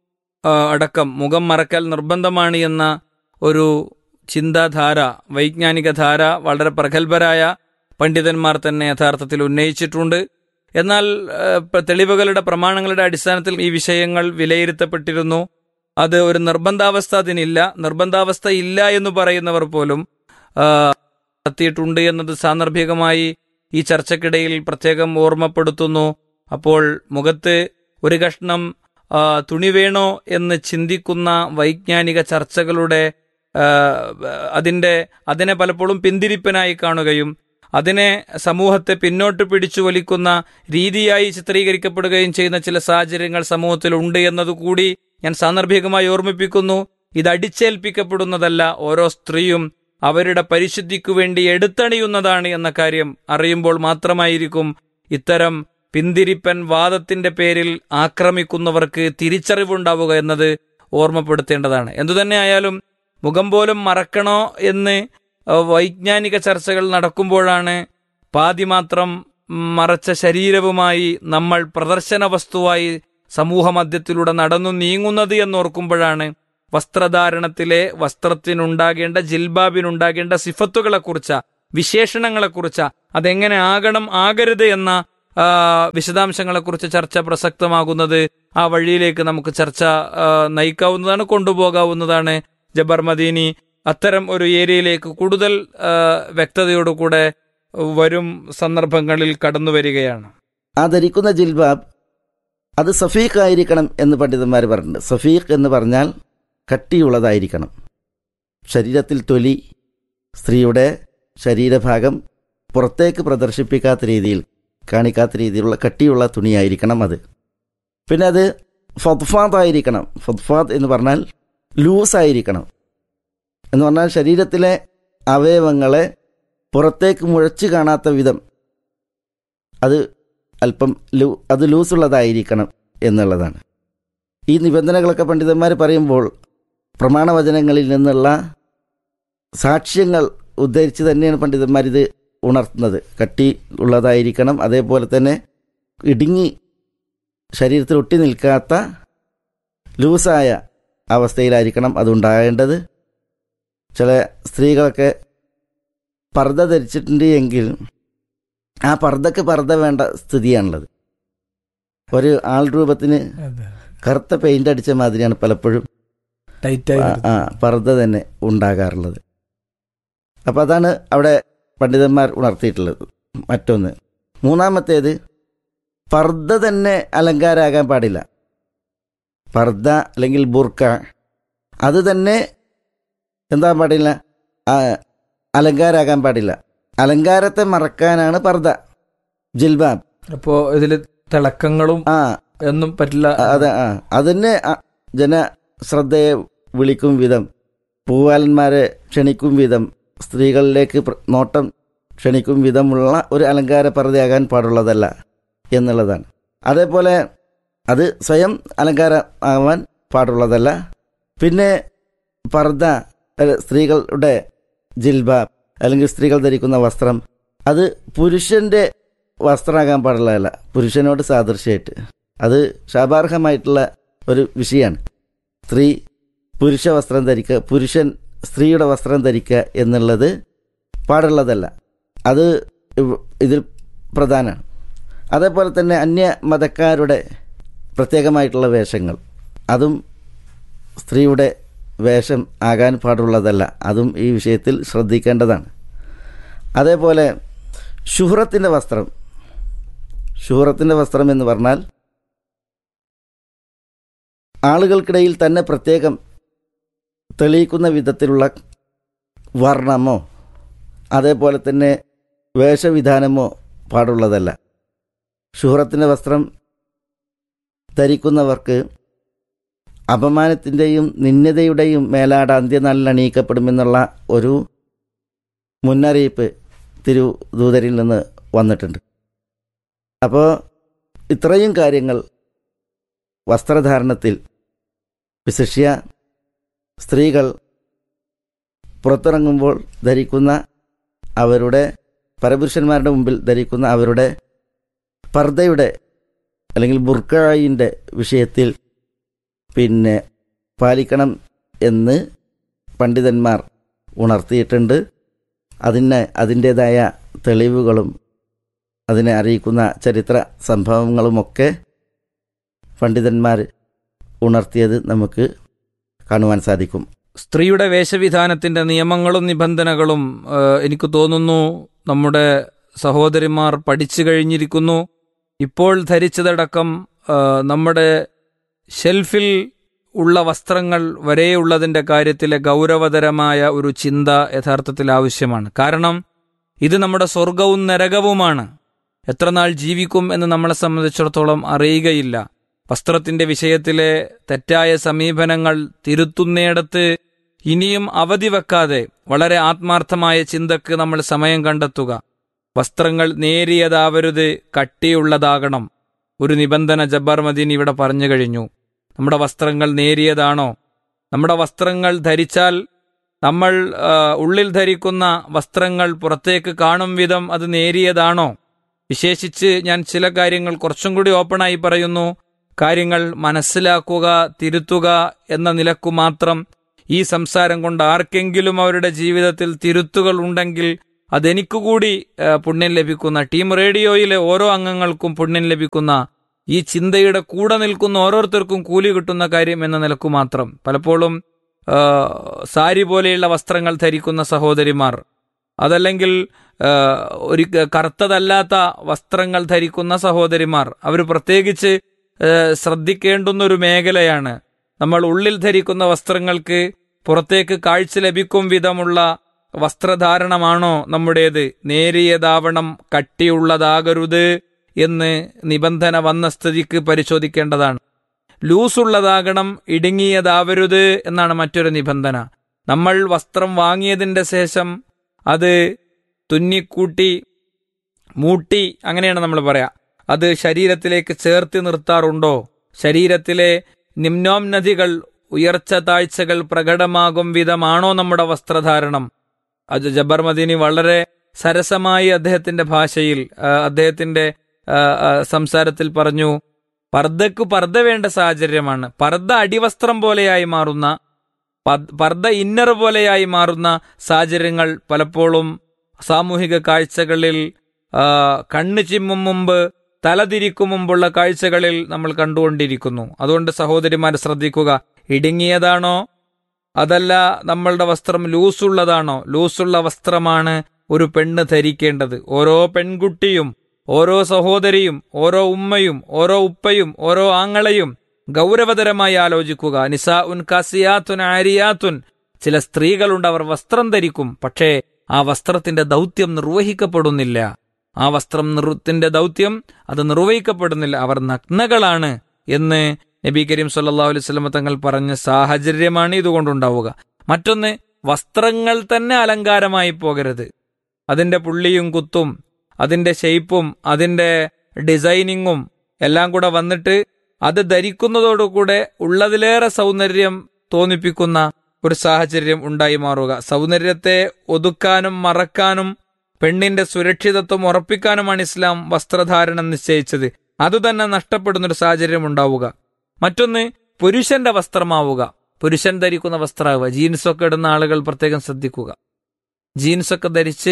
അടക്കം മുഖം മറക്കൽ നിർബന്ധമാണ് എന്ന ഒരു ചിന്താധാര, വൈജ്ഞാനിക ധാര വളരെ പ്രഗത്ഭരായ പണ്ഡിതന്മാർ തന്നെ യഥാർത്ഥത്തിൽ ഉന്നയിച്ചിട്ടുണ്ട്. എന്നാൽ തെളിവുകളുടെ പ്രമാണങ്ങളുടെ അടിസ്ഥാനത്തിൽ ഈ വിഷയങ്ങൾ വിലയിരുത്തപ്പെട്ടിരുന്നു. അത് ഒരു നിർബന്ധാവസ്ഥ അതിനില്ല. നിർബന്ധാവസ്ഥ ഇല്ല എന്ന് പറയുന്നവർ പോലും എത്തിയിട്ടുണ്ട് എന്നത് സാന്ദർഭികമായി ഈ ചർച്ചക്കിടയിൽ പ്രത്യേകം ഓർമ്മപ്പെടുത്തുന്നു. അപ്പോൾ മുഖത്ത് ഒരു കഷ്ണം തുണി വേണോ എന്ന് ചിന്തിക്കുന്ന വൈജ്ഞാനിക ചർച്ചകളുടെ അതിനെ പലപ്പോഴും പിന്തിരിപ്പനായി കാണുകയും അതിനെ സമൂഹത്തെ പിന്നോട്ട് പിടിച്ചു വലിക്കുന്ന രീതിയായി ചിത്രീകരിക്കപ്പെടുകയും ചെയ്യുന്ന ചില സാഹചര്യങ്ങൾ സമൂഹത്തിൽ ഉണ്ട് എന്നതുകൂടി ഞാൻ സാന്ദർഭികമായി ഓർമ്മിപ്പിക്കുന്നു. ഇത് അടിച്ചേൽപ്പിക്കപ്പെടുന്നതല്ല, ഓരോ സ്ത്രീയും അവരുടെ പരിശുദ്ധിക്കു വേണ്ടി എടുത്തണിയുന്നതാണ് എന്ന കാര്യം അറിയുമ്പോൾ മാത്രമായിരിക്കും ഇത്തരം പിന്തിരിപ്പൻ വാദത്തിന്റെ പേരിൽ ആക്രമിക്കുന്നവർക്ക് തിരിച്ചറിവുണ്ടാവുക എന്നത് ഓർമ്മപ്പെടുത്തേണ്ടതാണ്. എന്തുതന്നെ ആയാലും മുഖം പോലും മറക്കണോ എന്ന് വൈജ്ഞാനിക ചർച്ചകൾ നടക്കുമ്പോഴാണ് പാതി മാത്രം മറച്ച ശരീരവുമായി നമ്മൾ പ്രദർശന വസ്തുവായി സമൂഹമധ്യത്തിലൂടെ നടന്നു നീങ്ങുന്നത് എന്നോർക്കുമ്പോഴാണ് വസ്ത്രധാരണത്തിലെ വസ്ത്രത്തിനുണ്ടാകേണ്ട ജിൽബാബിനുണ്ടാകേണ്ട സിഫത്തുകളെക്കുറിച്ച് വിശേഷണങ്ങളെക്കുറിച്ച്, അതെങ്ങനെ ആകണം ആകരുത് എന്ന വിശദാംശങ്ങളെക്കുറിച്ച് ചർച്ച പ്രസക്തമാകുന്നത്. ആ വഴിയിലേക്ക് നമുക്ക് ചർച്ച നയിക്കാവുന്നതാണ്, കൊണ്ടുപോകാവുന്നതാണ്. ജബ്ബാർ മദീനി അത്തരം ഒരു ഏരിയയിലേക്ക് കൂടുതൽ വ്യക്തതയോടുകൂടെ വരും സന്ദർഭങ്ങളിൽ കടന്നു വരികയാണ്. ആ ധരിക്കുന്ന ജിൽബാബ് അത് സഫീഖ് ആയിരിക്കണം എന്ന് പണ്ഡിതന്മാർ പറഞ്ഞിട്ടുണ്ട്. സഫീഖ് എന്ന് പറഞ്ഞാൽ കട്ടിയുള്ളതായിരിക്കണം. ശരീരത്തിൽ തൊലി, സ്ത്രീയുടെ ശരീരഭാഗം പുറത്തേക്ക് പ്രദർശിപ്പിക്കാത്ത രീതിയിൽ, കാണിക്കാത്ത രീതിയിലുള്ള കട്ടിയുള്ള തുണിയായിരിക്കണം അത്. പിന്നെ അത് ഫദ്ഫാദ് ആയിരിക്കണം. ഫദ്ഫാദ് എന്ന് പറഞ്ഞാൽ ലൂസായിരിക്കണം. എന്ന് പറഞ്ഞാൽ ശരീരത്തിലെ അവയവങ്ങളെ പുറത്തേക്ക് മുഴച്ചു കാണാത്ത വിധം അത് അല്പം അത് ലൂസുള്ളതായിരിക്കണം എന്നുള്ളതാണ്. ഈ നിബന്ധനകളൊക്കെ പണ്ഡിതന്മാർ പറയുമ്പോൾ പ്രമാണവചനങ്ങളിൽ നിന്നുള്ള സാക്ഷ്യങ്ങൾ ഉദ്ധരിച്ച് തന്നെയാണ് പണ്ഡിതന്മാരിത് ഉണർത്തുന്നത്. കട്ടി ഉള്ളതായിരിക്കണം, അതേപോലെ തന്നെ ഇടുങ്ങി ശരീരത്തിൽ ഒട്ടി നിൽക്കാത്ത ലൂസായ അവസ്ഥയിലായിരിക്കണം അതുണ്ടാകേണ്ടത്. ചില സ്ത്രീകളൊക്കെ പർദ്ദ ധരിച്ചിട്ടുണ്ട് എങ്കിൽ ആ പർദ്ദക്ക് പർദ്ദ വേണ്ട സ്ഥിതിയാണുള്ളത്. ഒരു ആൾ രൂപത്തിന് കറുത്ത പെയിന്റ് അടിച്ച മാതിരിയാണ് പലപ്പോഴും പർദ്ദ തന്നെ ഉണ്ടാകാറുള്ളത്. അപ്പം അതാണ് അവിടെ പണ്ഡിതന്മാർ ഉണർത്തിയിട്ടുള്ളത്. മറ്റൊന്ന്, മൂന്നാമത്തേത്, പർദ്ദ തന്നെ അലങ്കാരാകാൻ പാടില്ല. പർദ്ദ അല്ലെങ്കിൽ ബുർക്ക അത് തന്നെ എന്താ പാടില്ല, അലങ്കാരാകാൻ പാടില്ല. അലങ്കാരത്തെ മറക്കാനാണ് പർദ്ദ, ജിൽബാബ്. അപ്പോ ഇതില് തിളക്കങ്ങളും ഒന്നും പറ്റില്ല. അതെ, അതിന് ജനശ്രദ്ധയെ വിളിക്കും വിധം, പൂവാലന്മാരെ ക്ഷണിക്കും വിധം, സ്ത്രീകളിലേക്ക് നോട്ടം ക്ഷണിക്കും വിധമുള്ള ഒരു അലങ്കാര പർദ്ദയാകാൻ പാടുള്ളതല്ല എന്നുള്ളതാണ്. അതേപോലെ അത് സ്വയം അലങ്കാരം ആവാൻ പാടുള്ളതല്ല. പിന്നെ പർദ്ദ, സ്ത്രീകളുടെ ജിൽബാബ് അല്ലെങ്കിൽ സ്ത്രീകൾ ധരിക്കുന്ന വസ്ത്രം അത് പുരുഷൻ്റെ വസ്ത്രമാകാൻ പാടുള്ളതല്ല. പുരുഷനോട് സാദൃശ്യമായിട്ട് അത് ശാപാർഹമായിട്ടുള്ള ഒരു വിഷയമാണ്. സ്ത്രീ പുരുഷ വസ്ത്രം ധരിക്കുക, പുരുഷൻ സ്ത്രീയുടെ വസ്ത്രം ധരിക്കുക എന്നുള്ളത് പാടുള്ളതല്ല. അത് ഇതിൽ പ്രധാനമാണ്. അതേപോലെ തന്നെ അന്യ മതക്കാരുടെ പ്രത്യേകമായിട്ടുള്ള വേഷങ്ങൾ, അതും സ്ത്രീയുടെ വേഷം ആകാൻ പാടുള്ളതല്ല. അതും ഈ വിഷയത്തിൽ ശ്രദ്ധിക്കേണ്ടതാണ്. അതേപോലെ ശുഹ്റത്തിൻ്റെ വസ്ത്രം. ശുഹ്റത്തിൻ്റെ വസ്ത്രം എന്ന് പറഞ്ഞാൽ ആളുകൾക്കിടയിൽ തന്നെ പ്രത്യേകം തെളിയിക്കുന്ന വിധത്തിലുള്ള വർണ്ണമോ അതേപോലെ തന്നെ വേഷവിധാനമോ പാടുള്ളതല്ല. ശുഹ്റത്തിൻ്റെ വസ്ത്രം ധരിക്കുന്നവർക്ക് അപമാനത്തിൻ്റെയും നിന്ദതയുടെയും മേലാട അന്ത്യനാളിൽ അണിയിക്കപ്പെടുമെന്നുള്ള ഒരു മുന്നറിയിപ്പ് തിരുദൂതരിൽ നിന്ന് വന്നിട്ടുണ്ട്. അപ്പോൾ ഇത്രയും കാര്യങ്ങൾ വസ്ത്രധാരണത്തിൽ, വിശിഷ്യ സ്ത്രീകൾ പുറത്തിറങ്ങുമ്പോൾ ധരിക്കുന്ന, അവരുടെ പരപുരുഷന്മാരുടെ മുമ്പിൽ ധരിക്കുന്ന അവരുടെ പർദ്ദയുടെ അല്ലെങ്കിൽ ബുർക്കായിൻ്റെ വിഷയത്തിൽ പിന്നെ പാലിക്കണം എന്ന് പണ്ഡിതന്മാർ ഉണർത്തിയിട്ടുണ്ട്. അതിൻ്റേതായ തെളിവുകളും അതിനെ അറിയിക്കുന്ന ചരിത്ര സംഭവങ്ങളുമൊക്കെ പണ്ഡിതന്മാർ ഉണർത്തിയത് നമുക്ക് കാണുവാൻ സാധിക്കും. സ്ത്രീയുടെ വേഷവിധാനത്തിൻ്റെ നിയമങ്ങളും നിബന്ധനകളും എനിക്ക് തോന്നുന്നു നമ്മുടെ സഹോദരിമാർ പഠിച്ചു കഴിഞ്ഞിരിക്കുന്നു. ഇപ്പോൾ ധരിച്ചതടക്കം നമ്മുടെ ഷെൽഫിൽ ഉള്ള വസ്ത്രങ്ങൾ വരെയുള്ളതിൻ്റെ കാര്യത്തിലെ ഗൗരവതരമായ ഒരു ചിന്ത യഥാർത്ഥത്തിൽ ആവശ്യമാണ്. കാരണം ഇത് നമ്മുടെ സ്വർഗവും നരകവുമാണ്. എത്ര നാൾ ജീവിക്കും എന്ന് നമ്മളെ സംബന്ധിച്ചിടത്തോളം അറിയുകയില്ല. വസ്ത്രത്തിൻ്റെ വിഷയത്തിലെ തെറ്റായ സമീപനങ്ങൾ തിരുത്തുന്നിടത്ത് ഇനിയും അവധി വെക്കാതെ വളരെ ആത്മാർത്ഥമായ ചിന്തക്ക് നമ്മൾ സമയം കണ്ടെത്തുക. വസ്ത്രങ്ങൾ നേരിയതാവരുത്, കട്ടിയുള്ളതാകണം. ഒരു നിബന്ധന ജബ്ബാർ മദീനി ഇവിടെ പറഞ്ഞു കഴിഞ്ഞു. നമ്മുടെ വസ്ത്രങ്ങൾ നേരിയതാണോ? നമ്മുടെ വസ്ത്രങ്ങൾ ധരിച്ചാൽ നമ്മൾ ഉള്ളിൽ ധരിക്കുന്ന വസ്ത്രങ്ങൾ പുറത്തേക്ക് കാണും വിധം അത് നേരിയതാണോ? വിശേഷിച്ച് ഞാൻ ചില കാര്യങ്ങൾ കുറച്ചും കൂടി ഓപ്പണായി പറയുന്നു. കാര്യങ്ങൾ മനസ്സിലാക്കുക, തിരുത്തുക എന്ന നിലക്കു മാത്രം ഈ സംസാരം കൊണ്ട് ആർക്കെങ്കിലും അവരുടെ ജീവിതത്തിൽ തിരുത്തുകൾ ഉണ്ടെങ്കിൽ അതെനിക്കു കൂടി പുണ്യം ലഭിക്കുന്ന, ടീം റേഡിയോയിലെ ഓരോ അംഗങ്ങൾക്കും പുണ്യം ലഭിക്കുന്ന, ഈ ചിന്തയുടെ കൂടെ നിൽക്കുന്ന ഓരോരുത്തർക്കും കൂലി കിട്ടുന്ന കാര്യം എന്ന നിലക്കു മാത്രം. പലപ്പോഴും സാരി പോലെയുള്ള വസ്ത്രങ്ങൾ ധരിക്കുന്ന സഹോദരിമാർ, അതല്ലെങ്കിൽ ഒരു കറുത്തതല്ലാത്ത വസ്ത്രങ്ങൾ ധരിക്കുന്ന സഹോദരിമാർ, അവർ പ്രത്യേകിച്ച് ശ്രദ്ധിക്കേണ്ടുന്ന ഒരു മേഖലയാണ്. നമ്മൾ ഉള്ളിൽ ധരിക്കുന്ന വസ്ത്രങ്ങൾക്ക് പുറത്തേക്ക് കാഴ്ച ലഭിക്കും വിധമുള്ള വസ്ത്രധാരണമാണോ നമ്മുടേത്? നേരിയതാവണം, കട്ടിയുള്ളതാകരുത് എന്ന് നിബന്ധന വന്ന സ്ഥിതിക്ക് പരിശോധിക്കേണ്ടതാണ്. ലൂസുള്ളതാകണം, ഇടുങ്ങിയതാവരുത് എന്നാണ് മറ്റൊരു നിബന്ധന. നമ്മൾ വസ്ത്രം വാങ്ങിയതിൻ്റെ ശേഷം അത് തുന്നിക്കൂട്ടി മൂട്ടി, അങ്ങനെയാണ് നമ്മൾ പറയാ, അത് ശരീരത്തിലേക്ക് ചേർത്ത് നിർത്താറുണ്ടോ? ശരീരത്തിലെ നിമ്നോന്നതികൾ, ഉയർച്ച താഴ്ചകൾ പ്രകടമാകും വിധമാണോ നമ്മുടെ വസ്ത്രധാരണം? അത് ജബ്ബാർ മദീനി വളരെ സരസമായി അദ്ദേഹത്തിന്റെ ഭാഷയിൽ, അദ്ദേഹത്തിന്റെ സംസാരത്തിൽ പറഞ്ഞു, പർദ്ദക്ക് പർദ്ദ വേണ്ട സാഹചര്യമാണ്. പർദ്ദ അടിവസ്ത്രം പോലെയായി മാറുന്ന, പർദ്ദ ഇന്നർ പോലെയായി മാറുന്ന സാഹചര്യങ്ങൾ പലപ്പോഴും സാമൂഹിക കാഴ്ചകളിൽ കണ്ണു ചിമ്മും മുമ്പ്, തലതിരിക്കും മുമ്പുള്ള കാഴ്ചകളിൽ നമ്മൾ കണ്ടുകൊണ്ടിരിക്കുന്നു. അതുകൊണ്ട് സഹോദരിമാർ ശ്രദ്ധിക്കുക, ഇടുങ്ങിയതാണോ അതല്ല നമ്മളുടെ വസ്ത്രം ലൂസുള്ളതാണോ? ലൂസുള്ള വസ്ത്രമാണ് ഒരു പെണ്ണ് ധരിക്കേണ്ടത്. ഓരോ പെൺകുട്ടിയും, ഓരോ സഹോദരിയും, ഓരോ ഉമ്മയും, ഓരോ ഉപ്പയും, ഓരോ ആങ്ങളയും ഗൗരവതരമായി ആലോചിക്കുക. നിസാഉൻ കാസിയാത്തുൻ ആരിയാത്തുൻ, ചില സ്ത്രീകളുണ്ട്, അവർ വസ്ത്രം ധരിക്കും, പക്ഷേ ആ വസ്ത്രത്തിന്റെ ദൗത്യം നിർവഹിക്കപ്പെടുന്നില്ല. ആ വസ്ത്രത്തിന്റെ ദൗത്യം അത് നിർവഹിക്കപ്പെടുന്നില്ല. അവർ നഗ്നകളാണ് എന്ന് നബി കരീം സല്ലല്ലാഹു അലൈഹി വസല്ലം തങ്ങൾ പറഞ്ഞ സാഹചര്യമാണ് ഇതുകൊണ്ടുണ്ടാവുക. മറ്റൊന്ന്, വസ്ത്രങ്ങൾ തന്നെ അലങ്കാരമായി പോകരുത്. അതിന്റെ പുള്ളിയും കുത്തും, അതിന്റെ ഷെയ്പ്പും അതിന്റെ ഡിസൈനിങ്ങും എല്ലാം കൂടെ വന്നിട്ട് അത് ധരിക്കുന്നതോടുകൂടെ ഉള്ളതിലേറെ സൗന്ദര്യം തോന്നിപ്പിക്കുന്ന ഒരു സാഹചര്യം ഉണ്ടായി മാറുക. സൗന്ദര്യത്തെ ഒതുക്കാനും മറക്കാനും പെണ്ണിന്റെ സുരക്ഷിതത്വം ഉറപ്പിക്കാനുമാണ് ഇസ്ലാം വസ്ത്രധാരണം നിശ്ചയിച്ചത്. അതുതന്നെ നഷ്ടപ്പെടുന്നൊരു സാഹചര്യം ഉണ്ടാവുക. മറ്റൊന്ന്, പുരുഷന്റെ വസ്ത്രമാവുക, പുരുഷൻ ധരിക്കുന്ന വസ്ത്രമാവുക. ജീൻസൊക്കെ ഇടുന്ന ആളുകൾ പ്രത്യേകം ശ്രദ്ധിക്കുക. ജീൻസൊക്കെ ധരിച്ച്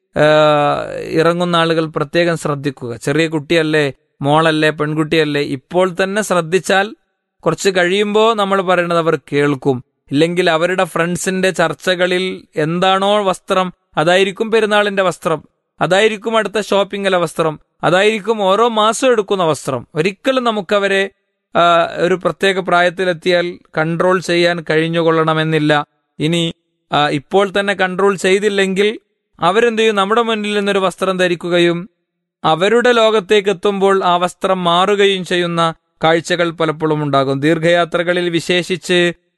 ഇറങ്ങുന്ന ആളുകൾ പ്രത്യേകം ശ്രദ്ധിക്കുക. ചെറിയ കുട്ടിയല്ലേ, മോളല്ലേ, പെൺകുട്ടിയല്ലേ, ഇപ്പോൾ തന്നെ ശ്രദ്ധിച്ചാൽ കുറച്ച് കഴിയുമ്പോൾ നമ്മൾ പറയുന്നത് അവർ കേൾക്കും. ഇല്ലെങ്കിൽ അവരുടെ ഫ്രണ്ട്സിന്റെ ചർച്ചകളിൽ എന്താണോ വസ്ത്രം, അതായിരിക്കും പെരുന്നാളിന്റെ വസ്ത്രം, അതായിരിക്കും അടുത്ത ഷോപ്പിങ്ങിലെ വസ്ത്രം, അതായിരിക്കും ഓരോ മാസം എടുക്കുന്ന വസ്ത്രം. ഒരിക്കലും നമുക്കവരെ ഒരു പ്രത്യേക പ്രായത്തിലെത്തിയാൽ കൺട്രോൾ ചെയ്യാൻ കഴിഞ്ഞുകൊള്ളണമെന്നില്ല. ഇനി ഇപ്പോൾ തന്നെ കൺട്രോൾ ചെയ്തില്ലെങ്കിൽ അവരെന്ത് ചെയ്യും? നമ്മുടെ മുന്നിൽ നിന്നൊരു വസ്ത്രം ധരിക്കുകയും അവരുടെ ലോകത്തേക്ക് എത്തുമ്പോൾ ആ വസ്ത്രം മാറുകയും ചെയ്യുന്ന കാഴ്ചകൾ പലപ്പോഴും ഉണ്ടാകും. ദീർഘയാത്രകളിൽ, വിശേഷിച്ച്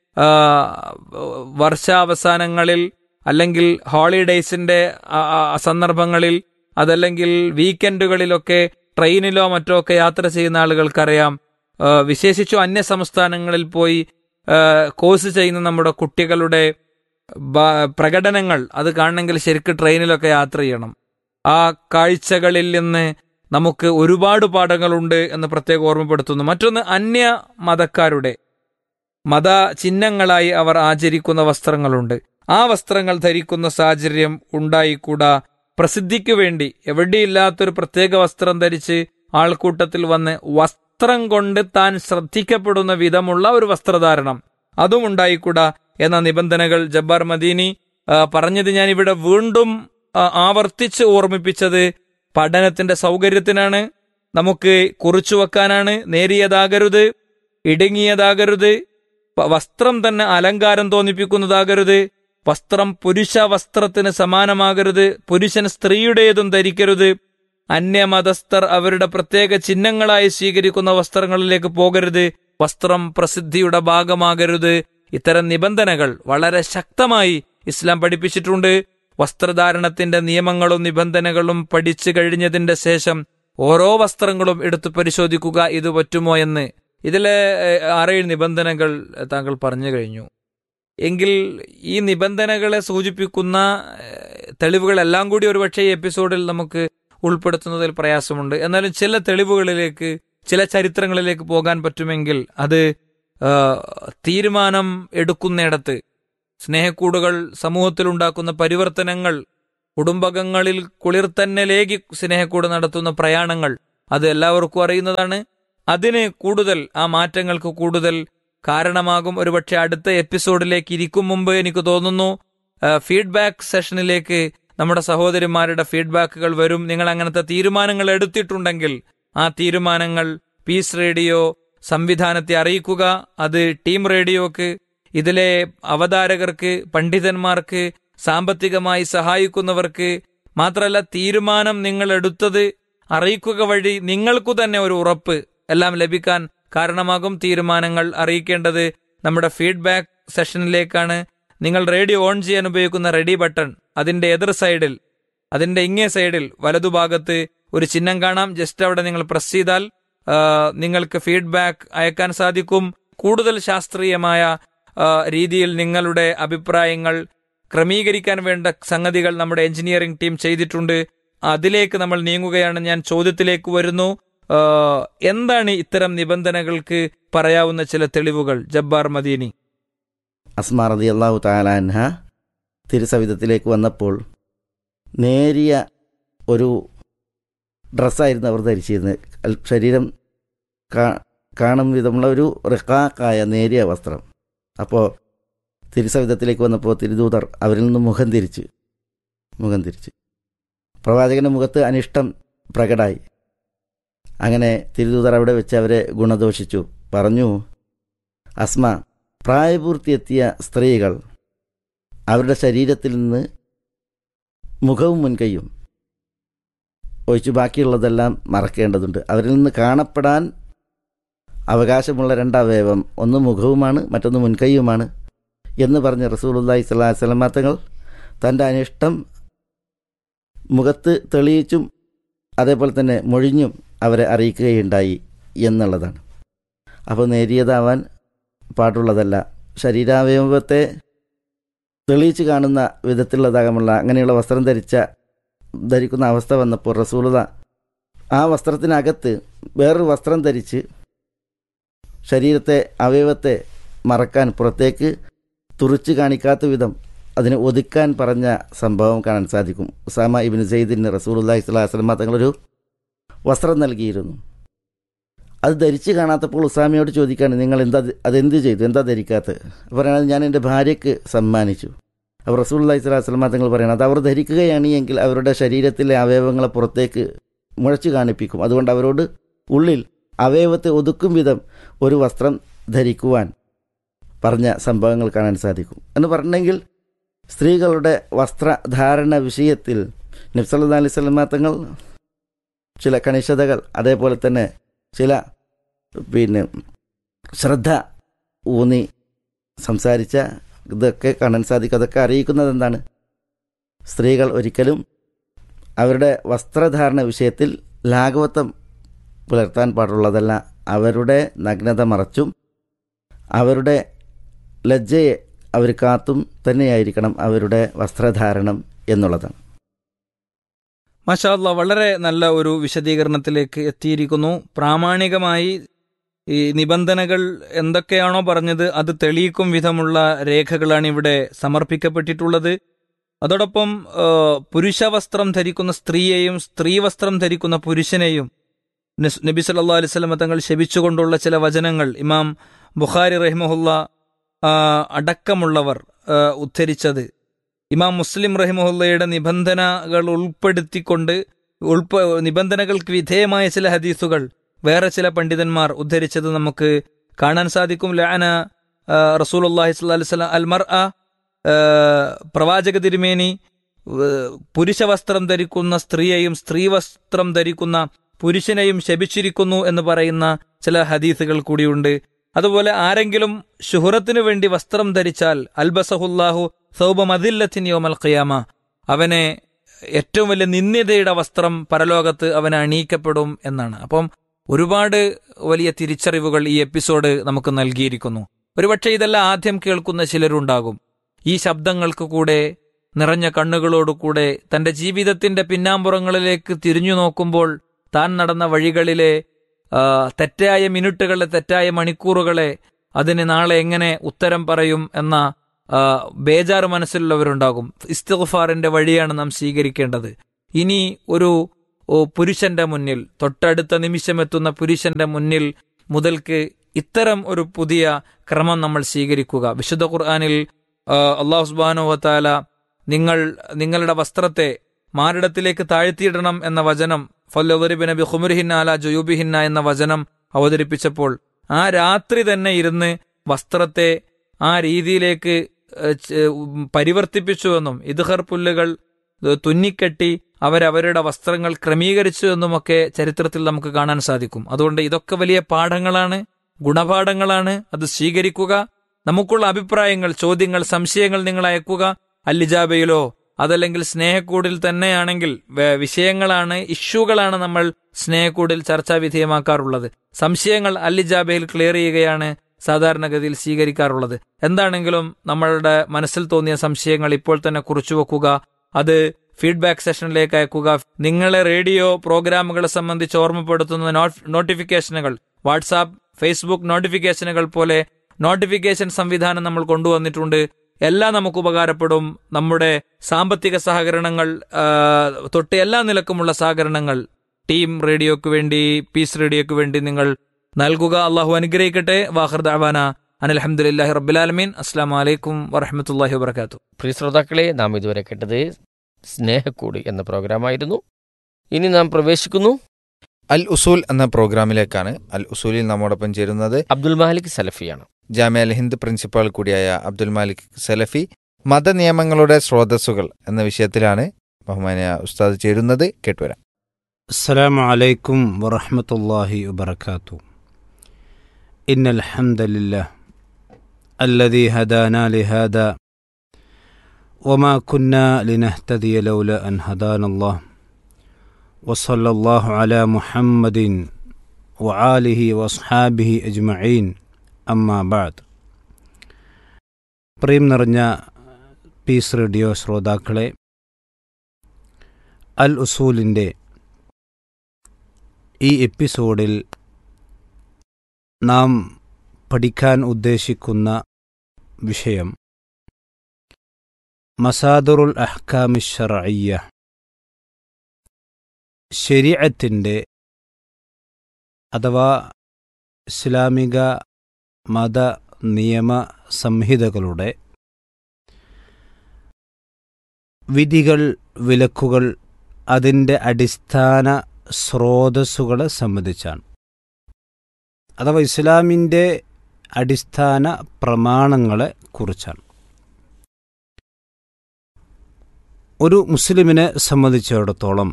വർഷാവസാനങ്ങളിൽ അല്ലെങ്കിൽ ഹോളിഡേയ്സിന്റെ സന്ദർഭങ്ങളിൽ, അതല്ലെങ്കിൽ വീക്കെൻഡുകളിലൊക്കെ ട്രെയിനിലോ മറ്റോ ഒക്കെ യാത്ര ചെയ്യുന്ന ആളുകൾക്കറിയാം, വിശേഷിച്ചു അന്യ സംസ്ഥാനങ്ങളിൽ പോയി കോഴ്സ് ചെയ്യുന്ന നമ്മുടെ കുട്ടികളുടെ പ്രകടനങ്ങൾ അത് കാണണമെങ്കിൽ ശരിക്കും ട്രെയിനിലൊക്കെ യാത്ര ചെയ്യണം. ആ കാഴ്ചകളിൽ നിന്ന് നമുക്ക് ഒരുപാട് പാഠങ്ങളുണ്ട് എന്ന് പ്രത്യേകം ഓർമ്മപ്പെടുത്തുന്നു. മറ്റൊന്ന്, അന്യ മതക്കാരുടെ മത ചിഹ്നങ്ങളായി അവർ ആചരിക്കുന്ന വസ്ത്രങ്ങളുണ്ട്. ആ വസ്ത്രങ്ങൾ ധരിക്കുന്ന സാഹചര്യം ഉണ്ടായിക്കൂടാ. പ്രസിദ്ധിക്കു വേണ്ടി എവിടെയില്ലാത്തൊരു പ്രത്യേക വസ്ത്രം ധരിച്ച് ആൾക്കൂട്ടത്തിൽ വന്ന് വസ്ത്രം കൊണ്ട് താൻ ശ്രദ്ധിക്കപ്പെടുന്ന വിധമുള്ള ഒരു വസ്ത്രധാരണം അതും ഉണ്ടായിക്കൂടാ എന്ന നിബന്ധനകൾ ജബ്ബാർ മദീനി പറഞ്ഞത് ഞാൻ ഇവിടെ വീണ്ടും ആവർത്തിച്ച് ഓർമ്മിപ്പിച്ചത് പഠനത്തിന്റെ സൗകര്യത്തിനാണ്, നമുക്ക് കുറിച്ചു വെക്കാനാണ്. നേരിയതാകരുത്, ഇടുങ്ങിയതാകരുത്, വസ്ത്രം തന്നെ അലങ്കാരം തോന്നിപ്പിക്കുന്നതാകരുത്, വസ്ത്രം പുരുഷ വസ്ത്രത്തിന് സമാനമാകരുത്, പുരുഷൻ സ്ത്രീയുടേതും ധരിക്കരുത്, അന്യമതസ്ഥർ അവരുടെ പ്രത്യേക ചിഹ്നങ്ങളായി സ്വീകരിക്കുന്ന വസ്ത്രങ്ങളിലേക്ക് പോകരുത്, വസ്ത്രം പ്രസിദ്ധിയുടെ ഭാഗമാകരുത്. ഇത്തരം നിബന്ധനകൾ വളരെ ശക്തമായി ഇസ്ലാം പഠിപ്പിച്ചിട്ടുണ്ട്. വസ്ത്രധാരണത്തിന്റെ നിയമങ്ങളും നിബന്ധനകളും പഠിച്ചു കഴിഞ്ഞതിന്റെ ശേഷം ഓരോ വസ്ത്രങ്ങളും എടുത്തു പരിശോധിക്കുക, ഇത് പറ്റുമോ എന്ന്. ഇതിലെ 6-7 നിബന്ധനകൾ താങ്കൾ പറഞ്ഞു കഴിഞ്ഞു. എങ്കിൽ ഈ നിബന്ധനകളെ സൂചിപ്പിക്കുന്ന തെളിവുകളെല്ലാം കൂടി ഒരുപക്ഷെ ഈ എപ്പിസോഡിൽ നമുക്ക് ഉൾപ്പെടുത്തുന്നതിൽ പ്രയാസമുണ്ട്. എന്നാലും ചില തെളിവുകളിലേക്ക്, ചില ചരിത്രങ്ങളിലേക്ക് പോകാൻ പറ്റുമെങ്കിൽ അത് തീരുമാനം എടുക്കുന്നിടത്ത്, സ്നേഹക്കൂടുകൾ സമൂഹത്തിലുണ്ടാക്കുന്ന പരിവർത്തനങ്ങൾ കുടുംബകങ്ങളിൽ കുളിർ തന്നെ ലേകി സ്നേഹക്കൂട് നടത്തുന്ന പ്രയാണങ്ങൾ, അത് എല്ലാവർക്കും അറിയുന്നതാണ്. അതിന് കൂടുതൽ, ആ മാറ്റങ്ങൾക്ക് കൂടുതൽ കാരണമാകും. ഒരുപക്ഷെ അടുത്ത എപ്പിസോഡിലേക്ക് ഇരിക്കും മുമ്പ് എനിക്ക് തോന്നുന്നു ഫീഡ്ബാക്ക് സെഷനിലേക്ക് നമ്മുടെ സഹോദരിമാരുടെ ഫീഡ്ബാക്കുകൾ വരും. നിങ്ങൾ അങ്ങനത്തെ തീരുമാനങ്ങൾ എടുത്തിട്ടുണ്ടെങ്കിൽ ആ തീരുമാനങ്ങൾ പീസ് റേഡിയോ സംവിധാനത്തെ അറിയിക്കുക. അത് ടീം റേഡിയോക്ക്, ഇതിലെ അവതാരകർക്ക്, പണ്ഡിതന്മാർക്ക്, സാമ്പത്തികമായി സഹായിക്കുന്നവർക്ക് മാത്രമല്ല, തീരുമാനം നിങ്ങൾ എടുത്തത് അറിയിക്കുക വഴി നിങ്ങൾക്കു തന്നെ ഒരു ഉറപ്പ് എല്ലാം ലഭിക്കാൻ കാരണമാകും. തീരുമാനങ്ങൾ അറിയിക്കേണ്ടത് നമ്മുടെ ഫീഡ്ബാക്ക് സെഷനിലേക്കാണ്. നിങ്ങൾ റേഡിയോ ഓൺ ചെയ്യാൻ ഉപയോഗിക്കുന്ന റെഡി ബട്ടൺ, അതിന്റെ എതിർ സൈഡിൽ, അതിന്റെ ഇങ്ങേ സൈഡിൽ വലതുഭാഗത്ത് ഒരു ചിഹ്നം കാണാം. ജസ്റ്റ് അവിടെ നിങ്ങൾ പ്രസ് ചെയ്താൽ നിങ്ങൾക്ക് ഫീഡ്ബാക്ക് അയക്കാൻ സാധിക്കും. കൂടുതൽ ശാസ്ത്രീയമായ രീതിയിൽ നിങ്ങളുടെ അഭിപ്രായങ്ങൾ ക്രമീകരിക്കാൻ വേണ്ട സംഗതികൾ നമ്മുടെ എഞ്ചിനീയറിംഗ് ടീം ചെയ്തിട്ടുണ്ട്. അതിലേക്ക് നമ്മൾ നീങ്ങുകയാണ്. ഞാൻ ചോദ്യത്തിലേക്ക് വരുന്നു. എന്താണ് ഇത്തരം നിബന്ധനകൾക്ക് പറയാവുന്ന ചില തെളിവുകൾ? ജബ്ബാർ മദീനി. അസ്മാ റളിയല്ലാഹു തആല അൻഹ തിരുസവിധത്തിലേക്ക് വന്നപ്പോൾ നേരിയ ഒരു ഡ്രസ്സായിരുന്നു അവർ ധരിച്ചിരുന്നത്. ശരീരം കാണും വിധമുള്ള ഒരു റിഖാക്കായ നേരിയ വസ്ത്രം. അപ്പോൾ തിരുസവിധത്തിലേക്ക് വന്നപ്പോൾ തിരുദൂതർ അവരിൽ നിന്ന് മുഖം തിരിച്ച് പ്രവാചകന്റെ മുഖത്ത് അനിഷ്ടം പ്രകടമായി. അങ്ങനെ തിരുദൂതർ അവിടെ വെച്ച് അവരെ ഗുണദോഷിച്ചു. പറഞ്ഞു, അസ്മ, പ്രായപൂർത്തിയെത്തിയ സ്ത്രീകൾ അവരുടെ ശരീരത്തിൽ നിന്ന് മുഖവും മുൻകൈയും ഒഴിച്ചു ബാക്കിയുള്ളതെല്ലാം മറക്കേണ്ടതുണ്ട്. അവരിൽ നിന്ന് കാണപ്പെടാൻ അവകാശമുള്ള രണ്ടവയവം, ഒന്ന് മുഖവുമാണ്, മറ്റൊന്ന് മുൻകൈയുമാണ് എന്ന് പറഞ്ഞ് റസൂലുള്ളാഹി സ്വല്ലല്ലാഹു അലൈഹി വസല്ലം തങ്ങൾ തൻ്റെ അനിഷ്ടം മുഖത്ത് തെളിയിച്ചും അതേപോലെ തന്നെ മൊഴിഞ്ഞും അവരെ അറിയിക്കുകയുണ്ടായി എന്നുള്ളതാണ്. അപ്പോൾ നേരിയതാവാൻ പാടുള്ളതല്ല. ശരീരാവയവത്തെ തെളിയിച്ച് കാണുന്ന വിധത്തിലുള്ളതാകാമുള്ള അങ്ങനെയുള്ള വസ്ത്രം ധരിക്കുന്ന അവസ്ഥ വന്നപ്പോൾ റസൂലുള്ളാഹി ആ വസ്ത്രത്തിനകത്ത് വേറൊരു വസ്ത്രം ധരിച്ച് ശരീരത്തെ, അവയവത്തെ മറക്കാൻ, പുറത്തേക്ക് തുറിച്ച് കാണിക്കാത്ത വിധം അതിനെ ഒതുക്കാൻ പറഞ്ഞ സംഭവം കാണാൻ സാധിക്കും. ഉസാമ ഇബ്നു സെയ്ദിന് റസൂലുള്ളാഹി സ്വല്ലല്ലാഹു അലൈഹി വസല്ലം തങ്ങളൊരു വസ്ത്രം നൽകിയിരുന്നു. അത് ധരിച്ച് കാണാത്തപ്പോൾ ഉസാമയോട് ചോദിക്കുകയാണ്, നിങ്ങൾ അതെന്ത് ചെയ്തു, എന്താ ധരിക്കാത്തത്? പറയണത്, ഞാൻ എൻ്റെ ഭാര്യയ്ക്ക് സമ്മാനിച്ചു. അപ്പോൾ റസൂലുള്ളാഹി സ്വല്ലല്ലാഹു അലൈഹി വസല്ലം തങ്ങൾ പറയണം, അത് അവർ ധരിക്കുകയാണ് എങ്കിൽ അവരുടെ ശരീരത്തിലെ അവയവങ്ങളെ പുറത്തേക്ക് മുഴച്ചു കാണിപ്പിക്കും. അതുകൊണ്ട് അവരോട് ഉള്ളിൽ അവയവത്തെ ഒതുക്കും വിധം ഒരു വസ്ത്രം ധരിക്കുവാൻ പറഞ്ഞ സംഭവങ്ങൾ കാണാൻ സാധിക്കും. എന്ന് പറഞ്ഞെങ്കിൽ സ്ത്രീകളുടെ വസ്ത്രധാരണ വിഷയത്തിൽ നബി സല്ലല്ലാഹു അലൈഹി വസല്ലം തങ്ങൾ ചില കണിശതകൾ, അതേപോലെ തന്നെ ചില ശ്രദ്ധ ഊന്നി സംസാരിച്ച ഇതൊക്കെ കാണാൻ സാധിക്കും. അതൊക്കെ അറിയിക്കുന്നത് എന്താണ്? സ്ത്രീകൾ ഒരിക്കലും അവരുടെ വസ്ത്രധാരണ വിഷയത്തിൽ ലാഘവത്വം പുലർത്താൻ പാടുള്ളതല്ല. അവരുടെ നഗ്നത മറച്ചും അവരുടെ ലജ്ജയെ അവർ കാത്തും തന്നെയായിരിക്കണം അവരുടെ വസ്ത്രധാരണം എന്നുള്ളതാണ്. മാഷാ അല്ലാഹ്, വളരെ നല്ല ഒരു വിശദീകരണത്തിലേക്ക് എത്തിയിരിക്കുന്നു. പ്രാമാണികമായി ഈ നിബന്ധനകൾ എന്തൊക്കെയാണോ പറഞ്ഞത് അത് തെളിയിക്കും വിധമുള്ള രേഖകളാണ് ഇവിടെ സമർപ്പിക്കപ്പെട്ടിട്ടുള്ളത്. അതോടൊപ്പം പുരുഷവസ്ത്രം ധരിക്കുന്ന സ്ത്രീയെയും സ്ത്രീവസ്ത്രം ധരിക്കുന്ന പുരുഷനെയും നബി സല്ലല്ലാഹു അലൈഹി വസല്ലം തങ്ങൾ ശപിച്ചുകൊണ്ടുള്ള ചില വചനങ്ങൾ ഇമാം ബുഖാരി റഹിമഹുല്ലാ അടക്കമുള്ളവർ ഉദ്ധരിച്ചത്, ഇമാം മുസ്ലിം റഹിമഹുല്ലയുടെ നിബന്ധനകൾ ഉൾപ്പെടുത്തിക്കൊണ്ട് നിബന്ധനകൾക്ക് വിധേയമായ ചില ഹദീസുകൾ വേറെ ചില പണ്ഡിതന്മാർ ഉദ്ധരിച്ചത് നമുക്ക് കാണാൻ സാധിക്കും. ലഅന റസൂലുള്ളാഹി സ്വല്ലല്ലാഹു അലൈഹി വസല്ലം അൽ മർഅ, പ്രവാചക തിരുമേനി പുരുഷവസ്ത്രം ധരിക്കുന്ന സ്ത്രീയെയും സ്ത്രീവസ്ത്രം ധരിക്കുന്ന പുരുഷനെയും ശപിച്ചിരിക്കുന്നു എന്ന് പറയുന്ന ചില ഹദീസുകൾ കൂടിയുണ്ട്. അതുപോലെ ആരെങ്കിലും ശുഹറത്തിനു വേണ്ടി വസ്ത്രം ധരിച്ചാൽ അൽബസഹുല്ലാഹു സൗബ മദില്ലത്തിൻ യൗമൽ ഖിയാമ, അവനെ ഏറ്റവും വലിയ നിന്ദ്യതയുടെ വസ്ത്രം പരലോകത്ത് അവനെ അണിയിക്കപ്പെടും എന്നാണ്. അപ്പം ഒരുപാട് വലിയ തിരിച്ചറിവുകൾ ഈ എപ്പിസോഡ് നമുക്ക് നൽകിയിരിക്കുന്നു. ഒരുപക്ഷെ ഇതെല്ലാം ആദ്യം കേൾക്കുന്ന ചിലരുണ്ടാകും. ഈ ശബ്ദങ്ങൾക്ക് കൂടെ നിറഞ്ഞ കണ്ണുകളോടുകൂടെ തന്റെ ജീവിതത്തിന്റെ പിന്നാമ്പുറങ്ങളിലേക്ക് തിരിഞ്ഞു നോക്കുമ്പോൾ താൻ നടന്ന വഴികളിലെ തെറ്റായ മിനിറ്റുകളെ, തെറ്റായ മണിക്കൂറുകളെ, അതിന് നാളെ എങ്ങനെ ഉത്തരം പറയും എന്ന ബേജാറ് മനസ്സിലുള്ളവരുണ്ടാകും. ഇസ്തിഗ്ഫാറിന്റെ വഴിയാണ് നാം സ്വീകരിക്കേണ്ടത്. ഇനി ഒരു പുരുഷന്റെ മുന്നിൽ, തൊട്ടടുത്ത നിമിഷമെത്തുന്ന പുരുഷന്റെ മുന്നിൽ മുതൽക്ക് ഇത്തരം ഒരു പുതിയ ക്രമം നമ്മൾ സ്വീകരിക്കുക. വിശുദ്ധ ഖുർആനിൽ അല്ലാഹു സുബ്ഹാനഹു വ തആല നിങ്ങളുടെ വസ്ത്രത്തെ മാറിടത്തിലേക്ക് താഴ്ത്തിയിടണം എന്ന വചനം, ഫല്യദ്രിബ്ന ബിഖുമുരിഹിന്ന അലാ ജുയൂബിഹിന്ന എന്ന വചനം അവതരിപ്പിച്ചപ്പോൾ ആ രാത്രി തന്നെ ഇരുന്ന് വസ്ത്രത്തെ ആ രീതിയിലേക്ക് പരിവർത്തിപ്പിച്ചുവെന്നും ഇദ്ഹർ പുല്ലുകൾ തുന്നിക്കെട്ടി അവരവരുടെ വസ്ത്രങ്ങൾ ക്രമീകരിച്ചു എന്നുമൊക്കെ ചരിത്രത്തിൽ നമുക്ക് കാണാൻ സാധിക്കും. അതുകൊണ്ട് ഇതൊക്കെ വലിയ പാഠങ്ങളാണ്, ഗുണപാഠങ്ങളാണ്. അത് സ്വീകരിക്കുക. നമുക്കുള്ള അഭിപ്രായങ്ങൾ, ചോദ്യങ്ങൾ, സംശയങ്ങൾ നിങ്ങൾ അയക്കുക. അല്ലിജാബയിലോ അതല്ലെങ്കിൽ സ്നേഹക്കൂടിൽ തന്നെയാണെങ്കിൽ വിഷയങ്ങളാണ്, ഇഷ്യൂകളാണ് നമ്മൾ സ്നേഹക്കൂടിൽ ചർച്ചാ വിധേയമാക്കാറുള്ളത്. സംശയങ്ങൾ അല്ലിജാബയിൽ ക്ലിയർ ചെയ്യുകയാണ് സാധാരണഗതിയിൽ സ്വീകരിക്കാറുള്ളത്. എന്താണെങ്കിലും നമ്മളുടെ മനസ്സിൽ തോന്നിയ സംശയങ്ങൾ ഇപ്പോൾ തന്നെ കുറിച്ചു വെക്കുക. അത് ഫീഡ്ബാക്ക് സെഷനിലേക്ക് അയക്കുക. നിങ്ങളെ റേഡിയോ പ്രോഗ്രാമുകളെ സംബന്ധിച്ച് ഓർമ്മപ്പെടുത്തുന്ന നോട്ടിഫിക്കേഷനുകൾ, വാട്സാപ്പ്, ഫേസ്ബുക്ക് നോട്ടിഫിക്കേഷനുകൾ പോലെ നോട്ടിഫിക്കേഷൻ സംവിധാനം നമ്മൾ കൊണ്ടുവന്നിട്ടുണ്ട്. എല്ലാം നമുക്ക് ഉപകാരപ്പെടും. നമ്മുടെ സാമ്പത്തിക സഹകരണങ്ങൾ തൊട്ട് എല്ലാ നിലക്കുമുള്ള സഹകരണങ്ങൾ ടീം റേഡിയോക്ക് വേണ്ടി, പീസ് റേഡിയോക്ക് വേണ്ടി നിങ്ങൾ നൽകുക. അള്ളാഹു അനുഗ്രഹിക്കട്ടെ. വാഖിർ ദഅവാന അനിൽ ഹംദുലില്ലാഹി റബ്ബിൽ ആലമീൻ. അസ്സലാമു അലൈക്കും വറഹ്മത്തുള്ളാഹി വബറകാതുഹു. പ്രിയ ശ്രോതാക്കളെ, നാം ഇതുവരെ കേട്ടത് സ്നേഹക്കൂട് എന്ന പ്രോഗ്രാമായിരുന്നു. ഇനി നാം പ്രവേശിക്കുന്നു അൽ ഉസൂൽ എന്ന പ്രോഗ്രാമിലേക്കാണ്. അൽ ഉസൂലിൽ നമ്മോടൊപ്പം ചേരുന്നത് അബ്ദുൽ മാലിക് സലഫിയാണ്. ജാമിഅ അൽ ഹിന്ദ് പ്രിൻസിപ്പാൾ കൂടിയായ അബ്ദുൽ മാലിക് സലഫി. മതനിയമങ്ങളുടെ സ്രോതസ്സുകൾ എന്ന വിഷയത്തിലാണ് ബഹുമാനിയ ഉസ്താദ് ചേരുന്നത്. കേട്ടുവരാം. അസ്സലാമു അലൈക്കും വറഹ്മത്തുള്ളാഹി വബറകാതുഹു. ഇന്നൽ ഹംദലില്ലാഹ് അല്ലദീ ഹദാനാ ലിഹാദാ വമാ കുന്നാ ലിനഹ്തദിയ ലൗലാ അൻ ഹദാനല്ലാഹ് വസല്ലല്ലാഹു അലാ മുഹമ്മദിൻ വആലിഹി വസ്ഹാബിഹി അജ്മഈൻ. അമ്മാ ബഅദ്. പ്രിയം നിറഞ്ഞ പീസ് റേഡിയോ ശ്രോതാക്കളെ, അൽ ഉസൂലിൻ്റെ ഈ എപ്പിസോഡിൽ നാം പഠിക്കാൻ ഉദ്ദേശിക്കുന്ന വിഷയം മസാദിറുൽ അഹ്കാമി ശർഇയ്യ, ശരീഅത്തിൻ്റെ അഥവാ ഇസ്ലാമിക മത നിയമ സംഹിതകളുടെ വിധികൾ, വിലക്കുകൾ, അതിൻ്റെ അടിസ്ഥാന സ്രോതസ്സുകളെ സംബന്ധിച്ചാണ്. അഥവാ ഇസ്ലാമിൻ്റെ അടിസ്ഥാന പ്രമാണങ്ങളെ കുറിച്ചാണ്. ഒരു മുസ്ലിമിനെ സംബന്ധിച്ചിടത്തോളം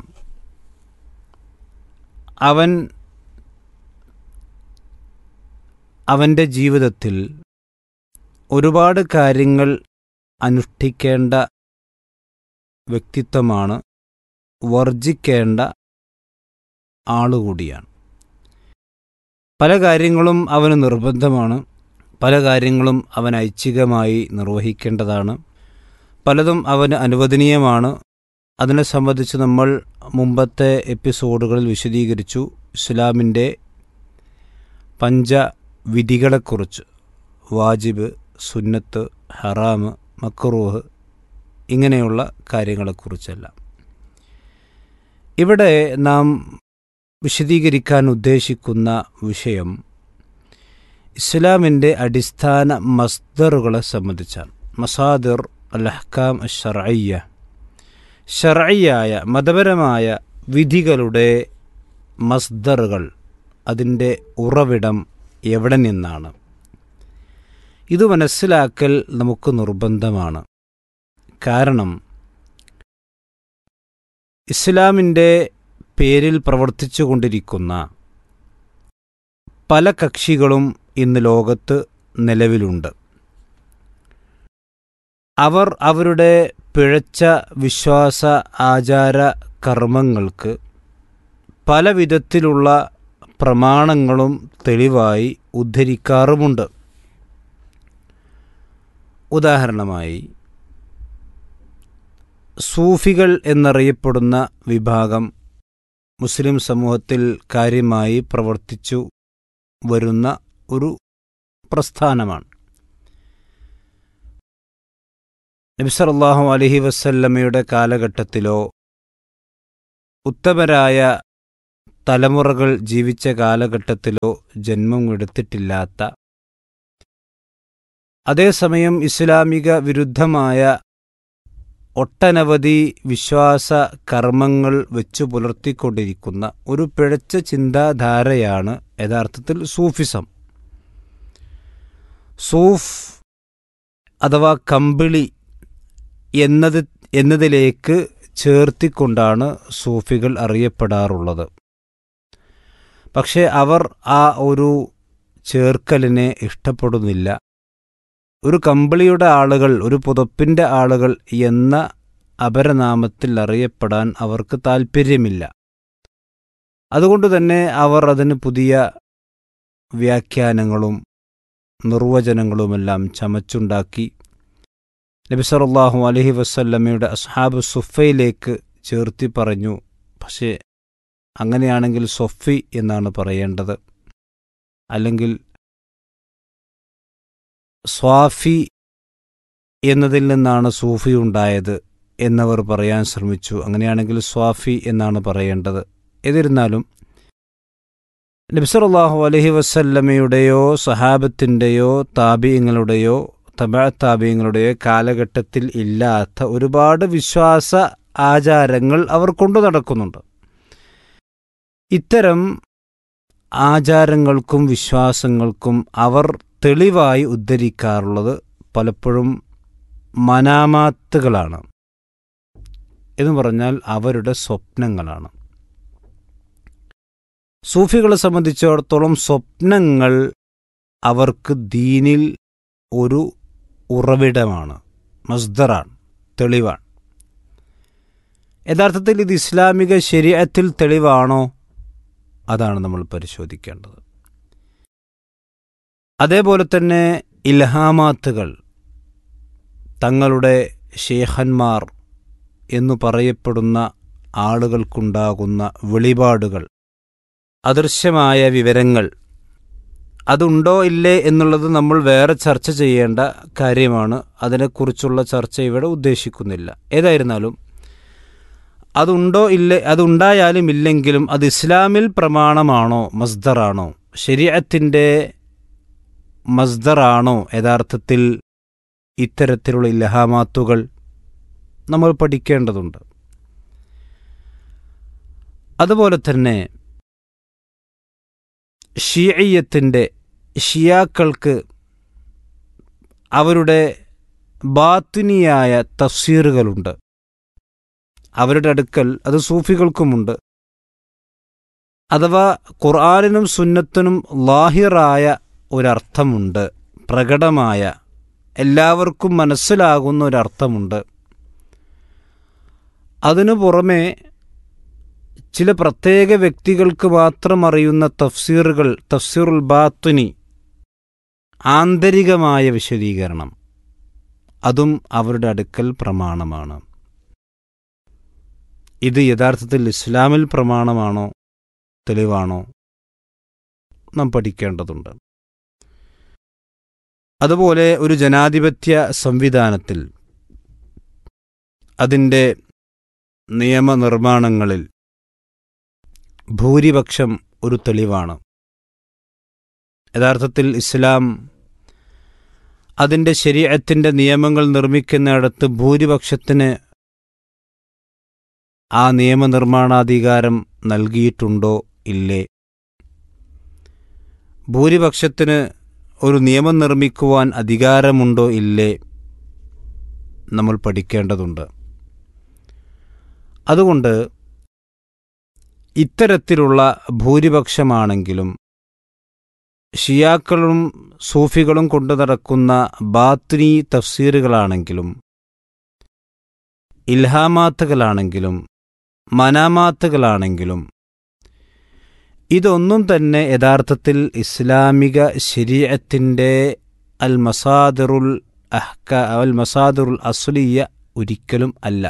അവൻ്റെ ജീവിതത്തിൽ ഒരുപാട് കാര്യങ്ങൾ അനുഷ്ഠിക്കേണ്ട വ്യക്തിത്വമാണ്, വർജിക്കേണ്ട ആളുകൂടിയാണ്. പല കാര്യങ്ങളും അവന് നിർബന്ധമാണ്, പല കാര്യങ്ങളും അവൻ ഐച്ഛികമായി നിർവഹിക്കേണ്ടതാണ്, പലതും അവന് അനുവദനീയമാണ്. അതിനെ സംബന്ധിച്ച് നമ്മൾ മുമ്പത്തെ എപ്പിസോഡുകളിൽ വിശദീകരിച്ചു. ഇസ്ലാമിൻ്റെ പഞ്ചവിധികളെക്കുറിച്ച്, വാജിബ്, സുന്നത്ത്, ഹറാമ്, മക്റൂഹ്, ഇങ്ങനെയുള്ള കാര്യങ്ങളെക്കുറിച്ചെല്ലാം. ഇവിടെ നാം വിശദീകരിക്കാൻ ഉദ്ദേശിക്കുന്ന വിഷയം ഇസ്ലാമിൻ്റെ അടിസ്ഥാന മസ്ദറുകളെ സംബന്ധിച്ചാണ്. മസാദിർ അൽ അഹ്കാം അശ്ശർഇയ്യ, ശർഇയ്യായ മതപരമായ വിധികളുടെ മസ്ദറുകൾ, അതിൻ്റെ ഉറവിടം എവിടെ നിന്നാണ്? ഇത് മനസ്സിലാക്കൽ നമുക്ക് നിർബന്ധമാണ്. കാരണം ഇസ്ലാമിൻ്റെ പേരിൽ പ്രവർത്തിച്ചു കൊണ്ടിരിക്കുന്ന പല കക്ഷികളും ഇന്ന് ലോകത്ത് നിലവിലുണ്ട്. അവർ അവരുടെ പിഴച്ച വിശ്വാസ ആചാര കർമ്മങ്ങൾക്ക് പല വിധത്തിലുള്ള പ്രമാണങ്ങളും തെളിവായി ഉദ്ധരിക്കാറുമുണ്ട്. ഉദാഹരണമായി സൂഫികൾ എന്നറിയപ്പെടുന്ന വിഭാഗം മുസ്ലിം സമൂഹത്തിൽ കാര്യമായി പ്രവർത്തിച്ചു വരുന്ന ഒരു പ്രസ്ഥാനമാണ്. നബി സല്ലല്ലാഹു അലൈഹി വസല്ലമയുടെ കാലഘട്ടത്തിലോ ഉത്തമരായ തലമുറകൾ ജീവിച്ച കാലഘട്ടത്തിലോ ജന്മം എടുത്തിട്ടില്ലാത്ത, അതേസമയം ഇസ്ലാമിക വിരുദ്ധമായ ഒട്ടനവധി വിശ്വാസ കർമ്മങ്ങൾ വെച്ചു പുലർത്തിക്കൊണ്ടിരിക്കുന്ന ഒരു പിഴച്ച ചിന്താധാരയാണ് യഥാർത്ഥത്തിൽ സൂഫിസം. സൂഫ് അഥവാ കമ്പിളി എന്നതിലേക്ക് ചേർത്തിക്കൊണ്ടാണ് സൂഫികൾ അറിയപ്പെടാറുള്ളത്. പക്ഷേ അവർ ആ ഒരു ചേർക്കലിനെ ഇഷ്ടപ്പെടുന്നില്ല. ഒരു കമ്പിളിയുടെ ആളുകൾ, ഒരു പുതപ്പിൻ്റെ ആളുകൾ എന്ന അപരനാമത്തിൽ അറിയപ്പെടാൻ അവർക്ക് താൽപ്പര്യമില്ല. അതുകൊണ്ട് തന്നെ അവർ അതിന് പുതിയ വ്യാഖ്യാനങ്ങളും നിർവചനങ്ങളുമെല്ലാം ചമച്ചുണ്ടാക്കി നബി സല്ലല്ലാഹു അലൈഹി വസല്ലമയുടെ അസ്ഹാബ് സുഫയിലേക്ക് ചേർത്തി പറഞ്ഞു. പക്ഷേ അങ്ങനെയാണെങ്കിൽ സൊഫി എന്നാണ് പറയേണ്ടത്, അല്ലെങ്കിൽ സ്വാഫി എന്നതിൽ നിന്നാണ് സൂഫി ഉണ്ടായത് എന്നവർ പറയാൻ ശ്രമിച്ചു. അങ്ങനെയാണെങ്കിൽ സ്വാഫി എന്നാണ് പറയേണ്ടത്. എന്നിരുന്നാലും നബി സല്ലല്ലാഹു അലൈഹി വസല്ലമയുടെയോ സഹാബത്തിൻ്റെയോ താബിഈങ്ങളുടെയോ താബിഈങ്ങളുടെയോ കാലഘട്ടത്തിൽ ഇല്ലാത്ത ഒരുപാട് വിശ്വാസ ആചാരങ്ങൾ അവർ കൊണ്ടു നടക്കുന്നുണ്ട്. ഇത്തരം ആചാരങ്ങൾക്കും വിശ്വാസങ്ങൾക്കും അവർ തെളിവായി ഉദ്ധരിക്കാറുള്ളത് പലപ്പോഴും മനാമാത്തുകളാണ്. എന്ന് പറഞ്ഞാൽ അവരുടെ സ്വപ്നങ്ങളാണ്. സൂഫികളെ സംബന്ധിച്ചിടത്തോളം സ്വപ്നങ്ങൾ അവർക്ക് ദീനിൽ ഒരു ഉറവിടമാണ്, മസ്ദറാണ്, തെളിവാണ്. യഥാർത്ഥത്തിൽ ഇത് ഇസ്ലാമിക ശരീഅത്തിൽ തെളിവാണോ? അതാണ് നമ്മൾ പരിശോധിക്കേണ്ടത്. അതേപോലെ തന്നെ ഇൽഹാമാത്തുകൾ, തങ്ങളുടെ ശേഖന്മാർ എന്നു പറയപ്പെടുന്ന ആളുകൾക്കുണ്ടാകുന്ന വെളിപാടുകൾ, അദൃശ്യമായ വിവരങ്ങൾ, അതുണ്ടോ ഇല്ലേ എന്നുള്ളത് നമ്മൾ വേറെ ചർച്ച ചെയ്യേണ്ട കാര്യമാണ്. അതിനെക്കുറിച്ചുള്ള ചർച്ച ഇവിടെ ഉദ്ദേശിക്കുന്നില്ല. ഏതായിരുന്നാലും അതുണ്ടോ ഇല്ലേ, അതുണ്ടായാലും ഇല്ലെങ്കിലും അത് ഇസ്ലാമിൽ പ്രമാണമാണോ, മസ്ദറാണോ, ശരീഅത്തിൻ്റെ മസ്ദറാണോ യഥാർത്ഥത്തിൽ ഇത്തരത്തിലുള്ള ഇൽഹാമാത്തുകൾ നമ്മൾ പഠിക്കേണ്ടതുണ്ട്. അതുപോലെ തന്നെ ഷിയാക്കൾക്ക് അവരുടെ ബാത്തിനിയായ തഫ്സീറുകളുണ്ട്. അവരുടെ അടുക്കൽ അത് സൂഫികൾക്കുമുണ്ട്. അഥവാ ഖുർആനിനും സുന്നത്തിനും ലാഹിറായ ഒരർത്ഥമുണ്ട്, പ്രകടമായ എല്ലാവർക്കും മനസ്സിലാകുന്ന ഒരർത്ഥമുണ്ട്. അതിനു പുറമെ ചില പ്രത്യേക വ്യക്തികൾക്ക് മാത്രം അറിയുന്ന തഫ്സീറുകൾ, തഫ്സീറുൽ ബാത്തിനി, ആന്തരികമായ വിശദീകരണം, അതും അവരുടെ അടുക്കൽ പ്രമാണമാണ്. ഇത് യഥാർത്ഥത്തിൽ ഇസ്ലാമിൽ പ്രമാണമാണോ, തെളിവാണോ, നാം പഠിക്കേണ്ടതുണ്ട്. അതുപോലെ ഒരു ജനാധിപത്യ സംവിധാനത്തിൽ അതിൻ്റെ നിയമനിർമ്മാണങ്ങളിൽ ഭൂരിപക്ഷം ഒരു തെളിവാണ്. യഥാർത്ഥത്തിൽ ഇസ്ലാം അതിൻ്റെ ശരീഅത്തിൻ്റെ നിയമങ്ങൾ നിർമ്മിക്കുന്നിടത്ത് ഭൂരിപക്ഷത്തിന് ആ നിയമനിർമ്മാണാധികാരം നൽകിയിട്ടുണ്ടോ ഇല്ലേ? ഭൂരിപക്ഷത്തിന് ഒരു നിയമം നിർമ്മിക്കുവാൻ അധികാരമുണ്ടോ ഇല്ലേ? നമ്മൾ പഠിക്കേണ്ടതുണ്ട്. അതുകൊണ്ട് ഇത്തരത്തിലുള്ള ഭൂരിപക്ഷമാണെങ്കിലും ഷിയാക്കളും സൂഫികളും കൊണ്ടു നടക്കുന്ന ബാത്തിനി തഫ്സീറുകളാണെങ്കിലും ഇൽഹാമാത്തുകളാണെങ്കിലും മനാമാത്തുകളാണെങ്കിലും ഇതൊന്നും തന്നെ യഥാർത്ഥത്തിൽ ഇസ്ലാമിക ശരീഅത്തിൻ്റെ അൽ മസാദിറുൽ അസ്ലിയ ഒരിക്കലും അല്ല.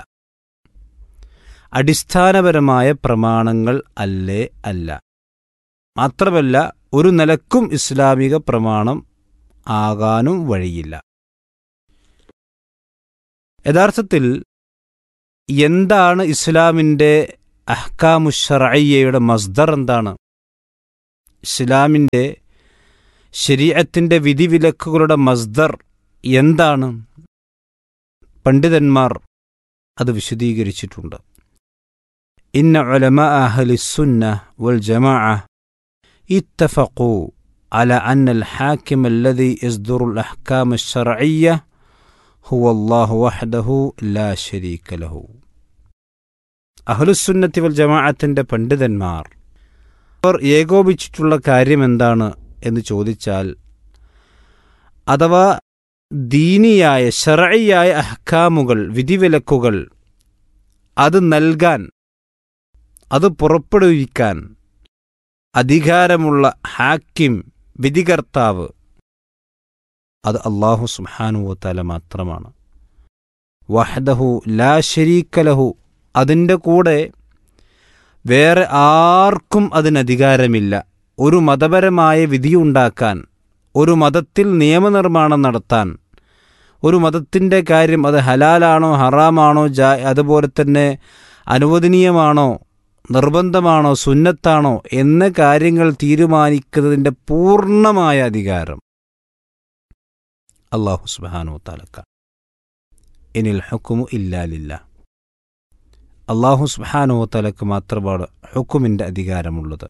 അടിസ്ഥാനപരമായ പ്രമാണങ്ങൾ അല്ല. മാത്രമല്ല ഒരു നിലക്കും ഇസ്ലാമിക പ്രമാണം ആകാനും വഴിയില്ല. യഥാർത്ഥത്തിൽ എന്താണ് ഇസ്ലാമിൻ്റെ അഹ്കാമു ശർഇയ്യയുടെ മസ്ദർ എന്താണ്? ഇസ്ലാമിൻ്റെ ശരീഅത്തിൻ്റെ വിധിവിലക്കുകളുടെ മസ്ദർ എന്താണ്? പണ്ഡിതന്മാർ അത് വിശദീകരിച്ചിട്ടുണ്ട്. ഇന്ന ഉലമാ അഹ്ലിസ്സുന്ന വൽ ജമാഅ ഇത്തഫഖു അല അന്നൽ ഹാകിം അല്ലദീ യസ്ദുറുൽ അഹ്കാമ അശ്ശർഇയ്യ ഹുവ അല്ലാഹു വഹ്ദഹു ലാ ശരീക ലഹു. അഹ്ലുസ്സുന്നത്തി വൽ ജമാഅത്തിൻ്റെ പണ്ഡിതന്മാർ അവർ ഏകോപിച്ചിട്ടുള്ള കാര്യം എന്താണ് എന്ന് ചോദിച്ചാൽ, അഥവാ ദീനിയായ ശർഇയായ അഹ്കാമുകൾ, വിധിവിലക്കുകൾ അത് നൽകാൻ, അത് പുറപ്പെടുവിക്കാൻ അധികാരമുള്ള ഹാക്കിം, വിധികർത്താവ്, അത് അല്ലാഹു സുബ്ഹാനഹു വ തആല മാത്രമാണ്. വഹ്ദഹു ലാ ശരീക ലഹു, അതിൻ്റെ കൂടെ വേറെ ആർക്കും അതിനധികാരമില്ല. ഒരു മതപരമായ വിധിയുണ്ടാക്കാൻ, ഒരു മതത്തിൽ നിയമനിർമ്മാണം നടത്താൻ, ഒരു മതത്തിൻ്റെ കാര്യം അത് ഹലാലാണോ ഹറാമാണോ അതുപോലെ തന്നെ അനുവദനീയമാണോ നിർബന്ധമാണോ സുന്നത്താണോ എന്ന കാര്യങ്ങൾ തീരുമാനിക്കുന്നതിൻ്റെ പൂർണ്ണമായ അധികാരം അല്ലാഹു സുബ്ഹാനഹു വ തആലക്കാണ്. ഇനിൽ ഹുക്മു ഇല്ലാ ലില്ലാഹ്, അല്ലാഹു സുബ്ഹാനഹു വ തആലക്ക് മാത്രമാണ് ഹുക്മിൻ്റെ അധികാരമുള്ളത്.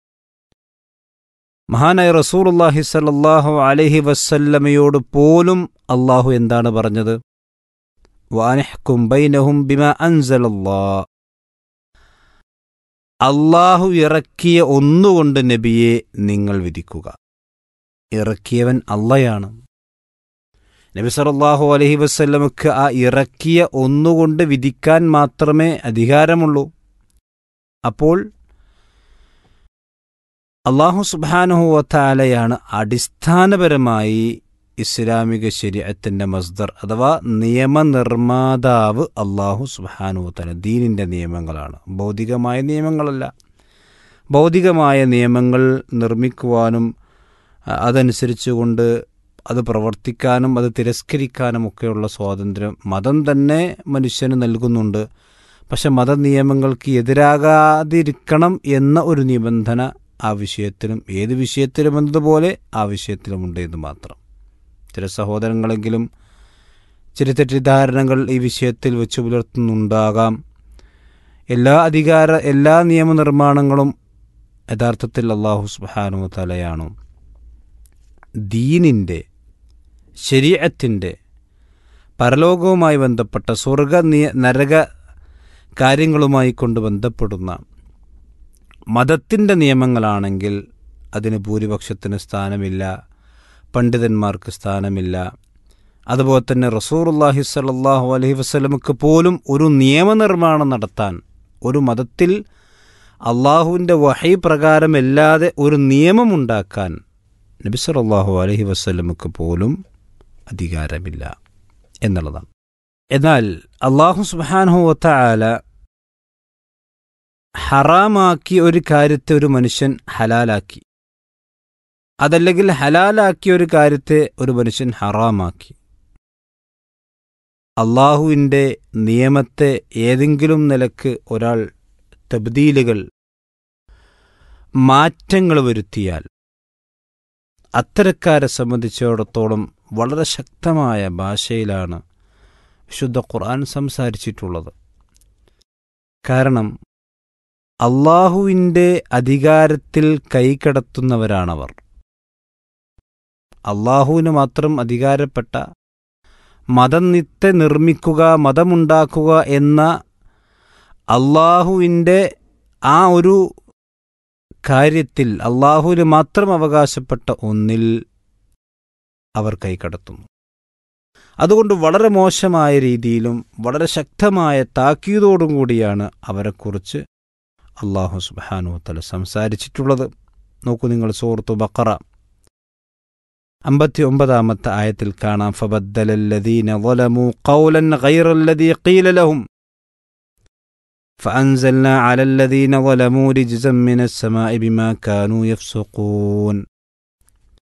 മഹാനായ റസൂലുള്ളാഹി സ്വല്ലല്ലാഹു അലൈഹി വസല്ലമയോട് പോലും അല്ലാഹു എന്താണ് പറഞ്ഞത്? വഅനിഹ്കും ബൈനഹും ബിമാ അൻസലല്ലാഹ്, അല്ലാഹു ഇറക്കിയ ഒന്നുകൊണ്ട് നബിയെ നിങ്ങൾ വിധിക്കുക. ഇറക്കിയവൻ അള്ളയാണ്. നബി സല്ലല്ലാഹു അലൈഹി വസല്ലമക്ക് ആ ഇറക്കിയ ഒന്നുകൊണ്ട് വിധിക്കാൻ മാത്രമേ അധികാരമുള്ളൂ. അപ്പോൾ അല്ലാഹു സുബ്ഹാനഹു വ തആലയാണ് അടിസ്ഥാനപരമായി ഇസ്ലാമിക ശരീഅത്തിൻ്റെ മസ്ദർ, അഥവാ നിയമനിർമ്മാതാവ് അല്ലാഹു സുബ്ഹാനഹു വ തആല. ദീനിൻ്റെ നിയമങ്ങളാണ്, ഭൗതികമായ നിയമങ്ങളല്ല. ഭൗതികമായ നിയമങ്ങൾ നിർമ്മിക്കുവാനും അതനുസരിച്ചുകൊണ്ട് അത് പ്രവർത്തിക്കാനും അത് തിരസ്കരിക്കാനുമൊക്കെയുള്ള സ്വാതന്ത്ര്യം മതം തന്നെ മനുഷ്യന് നൽകുന്നുണ്ട്. പക്ഷെ മതനിയമങ്ങൾക്ക് എതിരാകാതിരിക്കണം എന്ന ഒരു നിബന്ധന ആ വിഷയത്തിലും, ഏത് വിഷയത്തിലും എന്നതുപോലെ ആ വിഷയത്തിലുമുണ്ട് എന്ന് മാത്രം. ചില സഹോദരങ്ങളെങ്കിലും ചില തെറ്റിദ്ധാരണകൾ ഈ വിഷയത്തിൽ വെച്ച് പുലർത്തുന്നുണ്ടാകാം. എല്ലാ നിയമനിർമ്മാണങ്ങളും യഥാർത്ഥത്തിൽ അല്ലാഹു സുബ്ഹാനഹു വ തആലയാണോ? ദീനിൻ്റെ ശരീഅത്തിൻ്റെ പരലോകവുമായി ബന്ധപ്പെട്ട സ്വർഗ നരക കാര്യങ്ങളുമായി കൊണ്ട് ബന്ധപ്പെടുന്ന മതത്തിൻ്റെ നിയമങ്ങളാണെങ്കിൽ അതിന് ഭൂരിപക്ഷത്തിന് സ്ഥാനമില്ല, പണ്ഡിതന്മാർക്ക് സ്ഥാനമില്ല. അതുപോലെ തന്നെ റസൂലുള്ളാഹി സ്വല്ലല്ലാഹു അലൈഹി വസല്ലമക്ക് പോലും ഒരു നിയമനിർമ്മാണം നടത്താൻ, ഒരു മതത്തിൽ അള്ളാഹുവിൻ്റെ വഹി പ്രകാരമല്ലാതെ ഒരു നിയമമുണ്ടാക്കാൻ നബി സല്ലല്ലാഹു അലൈഹി വസല്ലമക്ക് പോലും അധികാരമില്ല എന്നുള്ളതാണ്. എന്നാൽ അല്ലാഹു സുബ്ഹാനഹു വ തആല ഹറാമാക്കിയ ഒരു കാര്യത്തെ ഒരു മനുഷ്യൻ ഹലാലാക്കി, അതല്ലെങ്കിൽ ഹലാലാക്കിയ ഒരു കാര്യത്തെ ഒരു മനുഷ്യൻ ഹറാമാക്കി. അള്ളാഹുവിൻ്റെ നിയമത്തെ ഏതെങ്കിലും നിലക്ക് ഒരാൾ തബ്ദീലുകൾ, മാറ്റങ്ങൾ വരുത്തിയാൽ അത്തരക്കാരെ സംബന്ധിച്ചിടത്തോളം വളരെ ശക്തമായ ഭാഷയിലാണ് വിശുദ്ധ ഖുർആൻ സംസാരിച്ചിട്ടുള്ളത്. കാരണം അള്ളാഹുവിൻ്റെ അധികാരത്തിൽ കൈകടത്തുന്നവരാണവർ. അള്ളാഹുവിന് മാത്രം അധികാരപ്പെട്ട മതത്തെ നിർമ്മിക്കുക, മതമുണ്ടാക്കുക എന്ന അള്ളാഹുവിൻ്റെ ആ ഒരു കാര്യത്തിൽ, അള്ളാഹുവിന് മാത്രം അവകാശപ്പെട്ട ഒന്നിൽ അവർ കൈകടത്തുന്നു. അതുകൊണ്ട് വളരെ മോശമായ രീതിയിലും വളരെ ശക്തമായ താക്കീതോടും കൂടിയാണ് അവരെക്കുറിച്ച് അല്ലാഹു സുബ്ഹാനഹു വ തആല സംസാരിച്ചിട്ടുള്ളത്. നോക്കൂ നിങ്ങൾ, സൂറത്തു ബഖറ 59-ാമത്തെ ആയത്തിൽ കാണാം, ഫബദ്ദലല്ലദീന ളലമൂ ഖൗലൻ ഗൈറല്ലദീ ഖീല ലഹും ഫഅൻസൽനാ അലല്ലദീന ളലമൂ റിജ്സൻ മിനസ്സമാഇ ബിമാ കാനൂ യഫ്സുഖൂൻ.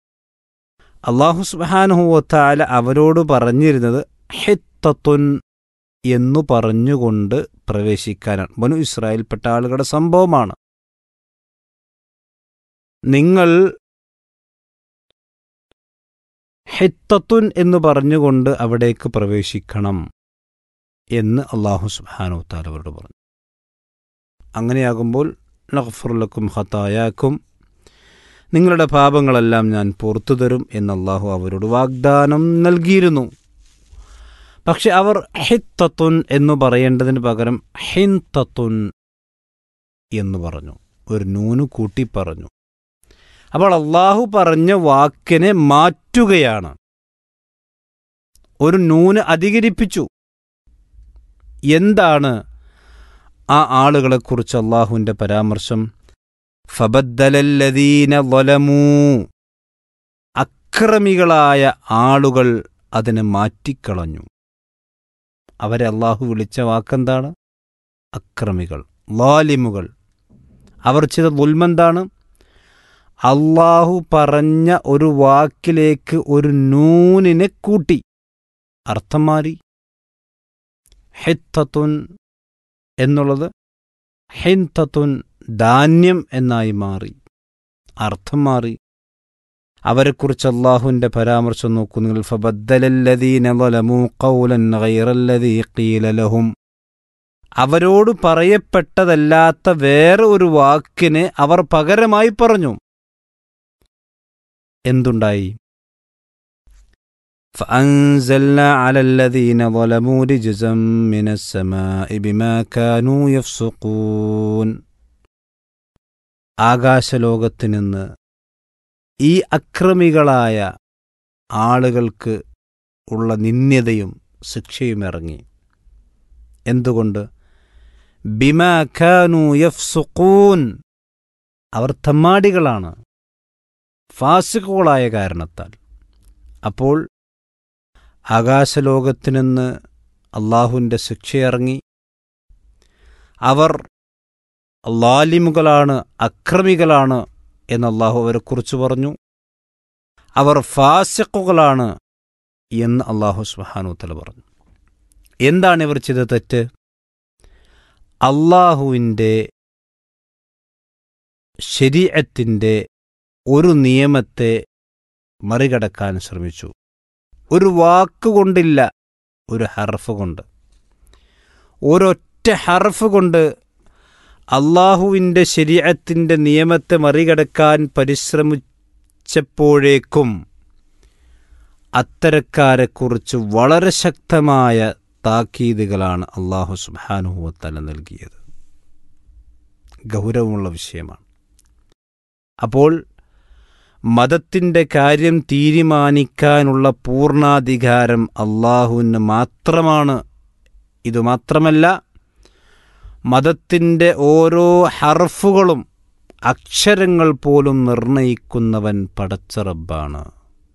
അല്ലാഹു സുബ്ഹാനഹു വ തആല അവരോട് പറഞ്ഞിരുന്നത് ഹിത്തത്തുൻ എന്നു പറഞ്ഞുകൊണ്ട് പ്രവേശിക്കാനാണ്. ബനു ഇസ്രായേൽപ്പെട്ട ആളുകളുടെ സംഭവമാണ്. നിങ്ങൾ ഹിത്തത്തുൻ എന്ന് പറഞ്ഞുകൊണ്ട് അവിടേക്ക് പ്രവേശിക്കണം എന്ന് അല്ലാഹു സുബ്ഹാനഹു വ തആല അവരോട് പറഞ്ഞു. അങ്ങനെയാകുമ്പോൾ നഗ്ഫിറു ലക്കും ഖതായാക്കും, നിങ്ങളുടെ പാപങ്ങളെല്ലാം ഞാൻ പുറത്തു തരും എന്ന് അല്ലാഹു അവരോട് വാഗ്ദാനം നൽകിയിരുന്നു. പക്ഷെ അവർ ഹിത്തത്തുൻ എന്ന് പറയേണ്ടതിന് പകരം ഹിൻതത്തുൻ എന്ന് പറഞ്ഞു, ഒരു നൂന് കൂട്ടി പറഞ്ഞു. അപ്പോൾ അല്ലാഹു പറഞ്ഞ വാക്കിനെ മാറ്റുകയാണ്, ഒരു നൂന് അധികരിപ്പിച്ചു. എന്താണ് ആ ആളുകളെക്കുറിച്ച് അല്ലാഹുവിൻ്റെ പരാമർശം? ഫബദ്ദലല്ലദീന ളലമൂ, അക്രമികളായ ആളുകൾ അതിനെ മാറ്റിക്കളഞ്ഞു. അവരെ അല്ലാഹു വിളിച്ച വാക്കെന്താണ്? അക്രമികൾ, ളാലിമുകൾ. അവർ ചെയ്ത ദുൽമെന്താണ്? അല്ലാഹു പറഞ്ഞ ഒരു വാക്കിലേക്ക് ഒരു നൂനിനെ കൂട്ടി, അർത്ഥം മാറി. ഹിത്തത്തുൻ എന്നുള്ളത് ഹിൻതത്തുൻ, ധാന്യം എന്നായി മാറി, അർത്ഥം മാറി. അവരെക്കുറിച്ച് അല്ലാഹുവിൻ്റെ പരാമർശം നോക്കൂ നിങ്ങൾ. ഫബദ്ദലല്ലദീന ളലമൂ ഖൗലൻ ഗൈറല്ലദീ ഖീല ലഹും, അവരോട് പറയപ്പെട്ടതല്ലാത്ത വേറെ ഒരു വാക്കിനെ അവർ പകരമായി പറഞ്ഞു. എന്തുണ്ടായി? فأنزلنا على الذين ظلموا رجزا من السماء بما كانوا يفسقون. ആകാശലോകത്ത് നിന്ന് ഈ അക്രമികളായ ആളുകൾക്ക് ഉള്ള നിന്ദ്യതയും ശിക്ഷയും ഇറങ്ങി. എന്തുകൊണ്ട്? ബിമാ കാനൂ യഫ്സുഖൂൻ, അവർ തമ്മാടികളാണ്, ഫാസിഖുകളായ കാരണത്താൽ. അപ്പോൾ ആകാശലോകത്ത് നിന്ന് അല്ലാഹുവിൻ്റെ ശിക്ഷയിറങ്ങി. അവർ ളാലിമുകളാണ്, അക്രമികളാണ് എന്ന് അല്ലാഹു അവരെക്കുറിച്ച് പറഞ്ഞു. അവർ ഫാസിഖുകളാണ് എന്ന് അല്ലാഹു സുബ്ഹാനഹു വ തആല പറഞ്ഞു. എന്താണ് ഇവർ ചെയ്ത തെറ്റ്? അല്ലാഹുവിൻ്റെ ശരീഅത്തിൻ്റെ ഒരു നിയമത്തെ മറികടക്കാൻ ശ്രമിച്ചു. ഒരു വാക്കുകൊണ്ടില്ല, ഒരു ഹർഫ് കൊണ്ട്, ഒരൊറ്റ ഹർഫ് കൊണ്ട് അല്ലാഹുവിൻ്റെ ശരീഅത്തിൻ്റെ നിയമത്തെ മറികടക്കാൻ പരിശ്രമിച്ചപ്പോഴേക്കും അത്തരക്കാരെക്കുറിച്ച് വളരെ ശക്തമായ താക്കീതുകളാണ് അല്ലാഹു സുബ്ഹാനഹു വ തആല നൽകിയത്. ഗൗരവമുള്ള വിഷയമാണ്. അപ്പോൾ മതത്തിൻ്റെ കാര്യം തീരുമാനിക്കാനുള്ള പൂർണ്ണാധികാരം അല്ലാഹുവിന് മാത്രമാണ്. ഇതുമാത്രമല്ല, മതത്തിൻ്റെ ഓരോ ഹർഫുകളും അക്ഷരങ്ങൾ പോലും നിർണയിക്കുന്നവൻ പടച്ച റബ്ബാണ്.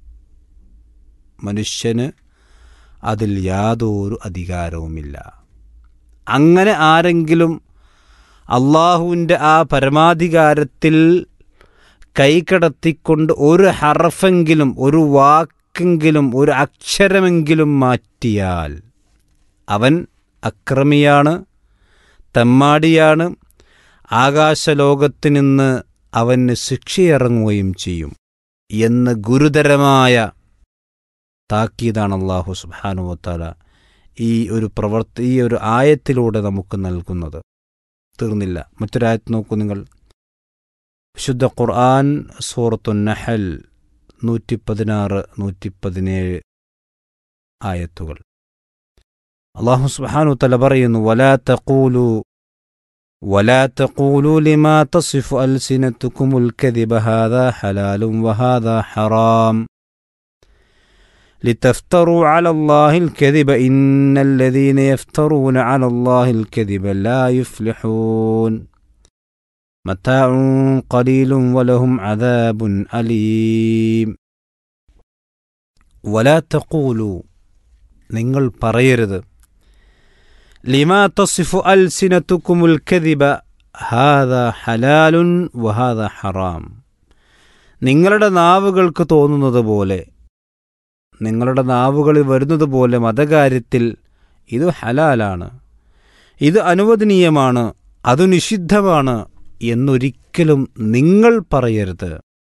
മനുഷ്യന് അതിൽ യാതൊരു അധികാരവുമില്ല. അങ്ങനെ ആരെങ്കിലും അല്ലാഹുവിൻ്റെ ആ പരമാധികാരത്തിൽ കൈകടത്തിക്കൊണ്ട് ഒരു ഹർഫെങ്കിലും, ഒരു വാക്കെങ്കിലും, ഒരു അക്ഷരമെങ്കിലും മാറ്റിയാൽ അവൻ അക്രമിയാണ്, തെമ്മാടിയാണ്. ആകാശലോകത്ത് നിന്ന് അവന് ശിക്ഷയിറങ്ങുകയും ചെയ്യും എന്ന് ഗുരുതരമായ താക്കീതാണ് അല്ലാഹു സുബ്ഹാനഹു വ തആല ഈ ഒരു ആയത്തിലൂടെ നമുക്ക് നൽകുന്നത്. തീർന്നില്ല, മറ്റൊരായത്ത് നോക്കൂ നിങ്ങൾ. വിശുദ്ധ ഖുർആൻ സൂറത്തുൻ നഹൽ 116, 117 ആയത്തുകൾ. അല്ലാഹു സുബ്ഹാനഹു വ തആല പറയുന്നു, ولا تقولوا لما تصف ألسنتكم الكذب هذا حلال وهذا حرام لتفتروا على الله الكذب إن الذين يفترون على الله الكذب لا يفلحون متاع قليل ولهم عذاب أليم. ولا تقولوا, നിങ്ങൾ പറയരുത്, ലിമാ തസിഫു അൽസിനതുകുമുൽ കദിബ ഹാദാ ഹലാലുൻ വഹാദാ ഹറാം. നിങ്ങളുടെ നാവുകൾക്ക് തോന്നുന്നത് പോലെ, നിങ്ങളുടെ നാവുകളിൽ വരുന്നത് പോലെ മതകാര്യത്തിൽ ഇത് ഹലാലാണ്, ഇത് അനുവദനീയമാണ്, അത് നിഷിദ്ധമാണ് എന്നൊരിക്കലും നിങ്ങൾ പറയരുത്.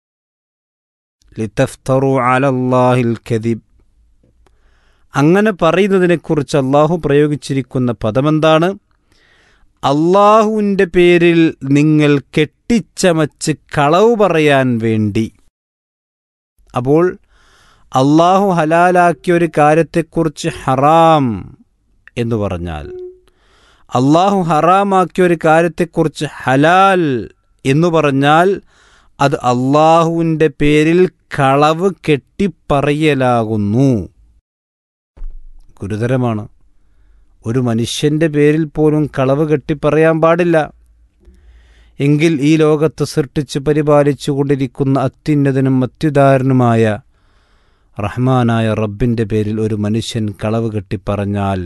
ലിതഫ്തറു അലല്ലാഹിൽ കദിബ്. അങ്ങനെ പറയുന്നതിനെക്കുറിച്ച് അള്ളാഹു പ്രയോഗിച്ചിരിക്കുന്ന പദമെന്താണ്? അള്ളാഹുവിൻ്റെ പേരിൽ നിങ്ങൾ കെട്ടിച്ചമച്ച് കളവ് പറയാൻ വേണ്ടി. അപ്പോൾ അള്ളാഹു ഹലാലാക്കിയ ഒരു കാര്യത്തെക്കുറിച്ച് ഹറാം എന്ന് പറഞ്ഞാൽ, അള്ളാഹു ഹറാമാക്കിയ ഒരു കാര്യത്തെക്കുറിച്ച് ഹലാൽ എന്ന് പറഞ്ഞാൽ അത് അള്ളാഹുവിൻ്റെ പേരിൽ കളവ് കെട്ടിപ്പറയലാകുന്നു. ഗുരുതരമാണ്. ഒരു മനുഷ്യൻ്റെ പേരിൽ പോലും കളവ് കെട്ടിപ്പറയാൻ പാടില്ല. എങ്കിൽ ഈ ലോകത്ത് സൃഷ്ടിച്ച് പരിപാലിച്ചു കൊണ്ടിരിക്കുന്ന അത്യുന്നതനും അത്യുദാരനുമായ റഹ്മാനായ റബ്ബിൻ്റെ പേരിൽ ഒരു മനുഷ്യൻ കളവ് കെട്ടിപ്പറഞ്ഞാൽ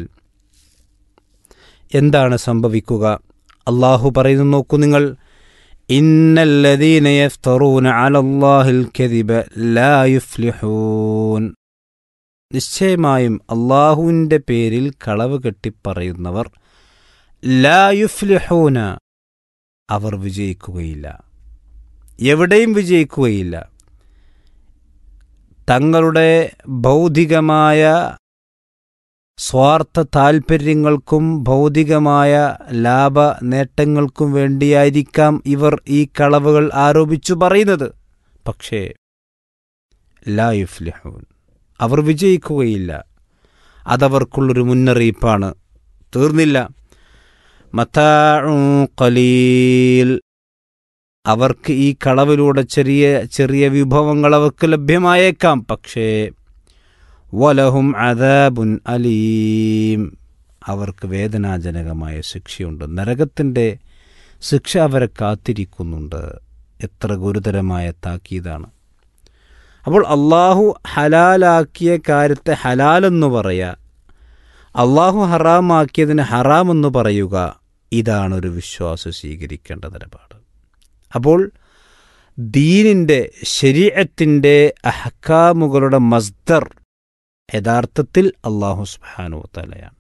എന്താണ് സംഭവിക്കുക? അള്ളാഹു പറയുന്നു, നോക്കൂ നിങ്ങൾ, ഇന്നല്ലദീന യഫ്തറൂന അലല്ലാഹിൽ കദിബ ലാ യുഫ്ലിഹൂൻ. നിശ്ചയമായും അള്ളാഹുവിൻ്റെ പേരിൽ കളവ് കെട്ടിപ്പറയുന്നവർ ലാ യുഫ്ലിഹൂന, അവർ വിജയിക്കുകയില്ല, എവിടെയും വിജയിക്കുകയില്ല. തങ്ങളുടെ ഭൗതികമായ സ്വാർത്ഥ താൽപ്പര്യങ്ങൾക്കും ഭൗതികമായ ലാഭ നേട്ടങ്ങൾക്കും വേണ്ടിയായിരിക്കാം ഇവർ ഈ കളവുകൾ ആരോപിച്ചു പറയുന്നത്. പക്ഷേ ലാ യുഫ്ലിഹൂൻ, അവർ വിജയിക്കുകയില്ല. അതവർക്കുള്ളൊരു മുന്നറിയിപ്പാണ്. തീർന്നില്ല. മതാഉൻ ഖലീൽ, അവർക്ക് ഈ കളവിലൂടെ ചെറിയ ചെറിയ വിഭവങ്ങൾ അവർക്ക് ലഭ്യമായേക്കാം. പക്ഷേ വലഹും അദാബുൻ അലീം, അവർക്ക് വേദനാജനകമായ ശിക്ഷയുണ്ട്. നരകത്തിൻ്റെ ശിക്ഷ അവരെ കാത്തിരിക്കുന്നുണ്ട്. എത്ര ഗുരുതരമായ താക്കീതാണ്. അപ്പോൾ അള്ളാഹു ഹലാലാക്കിയ കാര്യത്തെ ഹലാലെന്ന് പറയുക, അള്ളാഹു ഹറാമാക്കിയതിന് ഹറാമെന്ന് പറയുക, ഇതാണ് ഒരു വിശ്വാസം സ്വീകരിക്കേണ്ട നിലപാട്. അപ്പോൾ ദീനിൻ്റെ ശരീഅത്തിൻ്റെ അഹ്കാമുകളുടെ മസ്ദർ യഥാർത്ഥത്തിൽ അല്ലാഹു സുബ്ഹാനഹു വതആലയാണ്.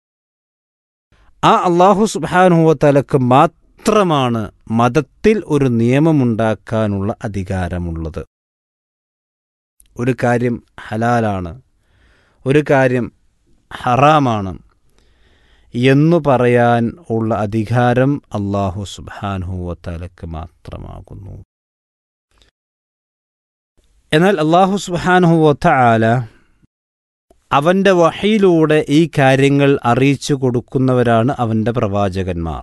ആ അല്ലാഹു സുബ്ഹാനഹു വതആലക്ക് മാത്രമാണ് മതത്തിൽ ഒരു നിയമമുണ്ടാക്കാനുള്ള അധികാരമുള്ളത്. ഒരു കാര്യം ഹലാലാണ്, ഒരു കാര്യം ഹറാമാണ് എന്നു പറയാൻ ഉള്ള അധികാരം അല്ലാഹു സുബ്ഹാനഹു വതആലക്ക് മാത്രമാകുന്നു. എന്നാൽ അല്ലാഹു സുബ്ഹാനഹു വതആല അവൻ്റെ വഹയിലൂടെ ഈ കാര്യങ്ങൾ അറിയിച്ചു കൊടുക്കുന്നവരാണ് അവൻ്റെ പ്രവാചകന്മാർ.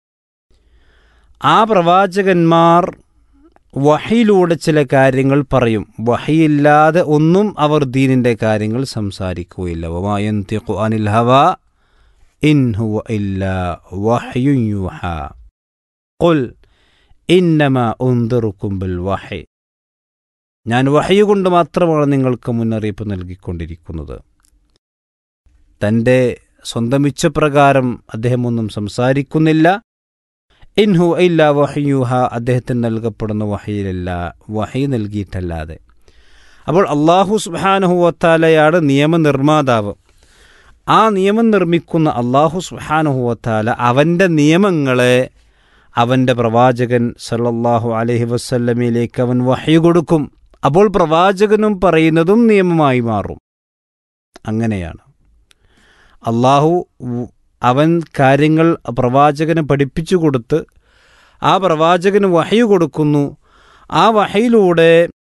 ആ പ്രവാചകന്മാർ വഹയിലൂടെ ചില കാര്യങ്ങൾ പറയും. വഹയില്ലാതെ ഒന്നും അവർ ദീനിൻ്റെ കാര്യങ്ങൾ സംസാരിക്കുകയില്ല. വമാ യൻതിഖു അനിൽ ഹവാ ഇൻ ഹുവ ഇല്ലാ വഹ്യുൻ യൂഹാ ഖുൽ ഇന്നമാ ഉൻദിറുക്കും ബിൽ വഹി. ഞാൻ വഹയ് കൊണ്ട് മാത്രമാണ് നിങ്ങൾക്ക് മുന്നറിയിപ്പ് നൽകിക്കൊണ്ടിരിക്കുന്നത്. തൻ്റെ സ്വന്തം ഇച്ഛപ്രകാരം അദ്ദേഹം ഒന്നും സംസാരിക്കുന്നില്ല. ഇൻഹു ഇല്ലാ വഹ്യൂഹ, അദ്ദേഹത്തിന് നൽകപ്പെടുന്ന വഹയിലല്ല, വഹി നൽകിയിട്ടല്ലാതെ. അപ്പോൾ അല്ലാഹു സുബ്ഹാനഹു വതആലയാണ് നിയമനിർമ്മാതാവ്. ആ നിയമം നിർമ്മിക്കുന്ന അല്ലാഹു സുബ്ഹാനഹു വതആല അവൻ്റെ നിയമങ്ങളെ അവൻ്റെ പ്രവാചകൻ സല്ലല്ലാഹു അലൈഹി വസല്ലമയിലേക്ക് അവൻ വഹി കൊടുക്കും. അപ്പോൾ പ്രവാചകനും പറയുന്നതും നിയമമായി മാറും. അങ്ങനെയാണ് അല്ലാഹു അവൻ കാര്യങ്ങൾ പ്രവാചകന് പഠിപ്പിച്ചു കൊടുത്ത് ആ പ്രവാചകന് വഹി കൊടുക്കുന്നു. ആ വഹയിലൂടെ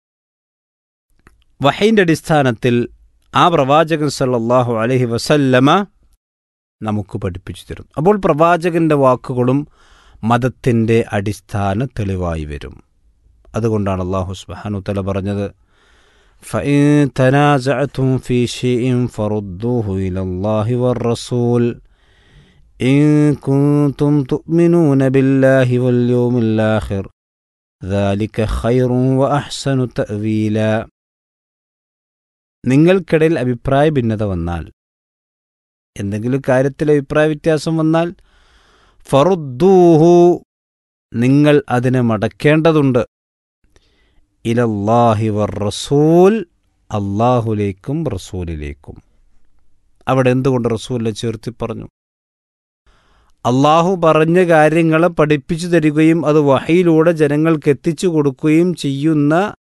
വഹയിൻ്റെ അടിസ്ഥാനത്തിൽ ആ പ്രവാചകൻ സല്ലല്ലാഹു അലൈഹി വസല്ലമ നമുക്ക് പഠിപ്പിച്ചു തരും. അപ്പോൾ പ്രവാചകൻ്റെ വാക്കുകളും മതത്തിൻ്റെ അടിസ്ഥാന തെളിവായി വരും. അതുകൊണ്ടാണ് അല്ലാഹു സുബ്ഹാനഹു വതആല പറഞ്ഞത്, فإن تنازعتم في شيء فردوه إلى الله والرسول إن كنتم تؤمنون بالله واليوم الآخر ذلك خير وأحسن تأويلا. നിങ്ങൾക്കിടയിൽ അഭിപ്രായ ഭിന്നത വന്നാൽ, എന്തെങ്കിലും കാര്യത്തിൽ അഭിപ്രായ വ്യത്യാസം വന്നാൽ, ഫറുദ്ദൂഹു, നിങ്ങൾ അതിനെ മടക്കേണ്ടതുണ്ട്. ഇലല്ലാഹി വർ റസൂൽ, അല്ലാഹുലേക്കും റസൂലിലേക്കും. അവിടെ എന്തുകൊണ്ട് റസൂലിനെ ചേർത്തി പറഞ്ഞു? അള്ളാഹു പറഞ്ഞ കാര്യങ്ങളെ പഠിപ്പിച്ചു തരികയും അത് വഹയിലൂടെ ജനങ്ങൾക്ക് എത്തിച്ചു കൊടുക്കുകയും ചെയ്യുന്ന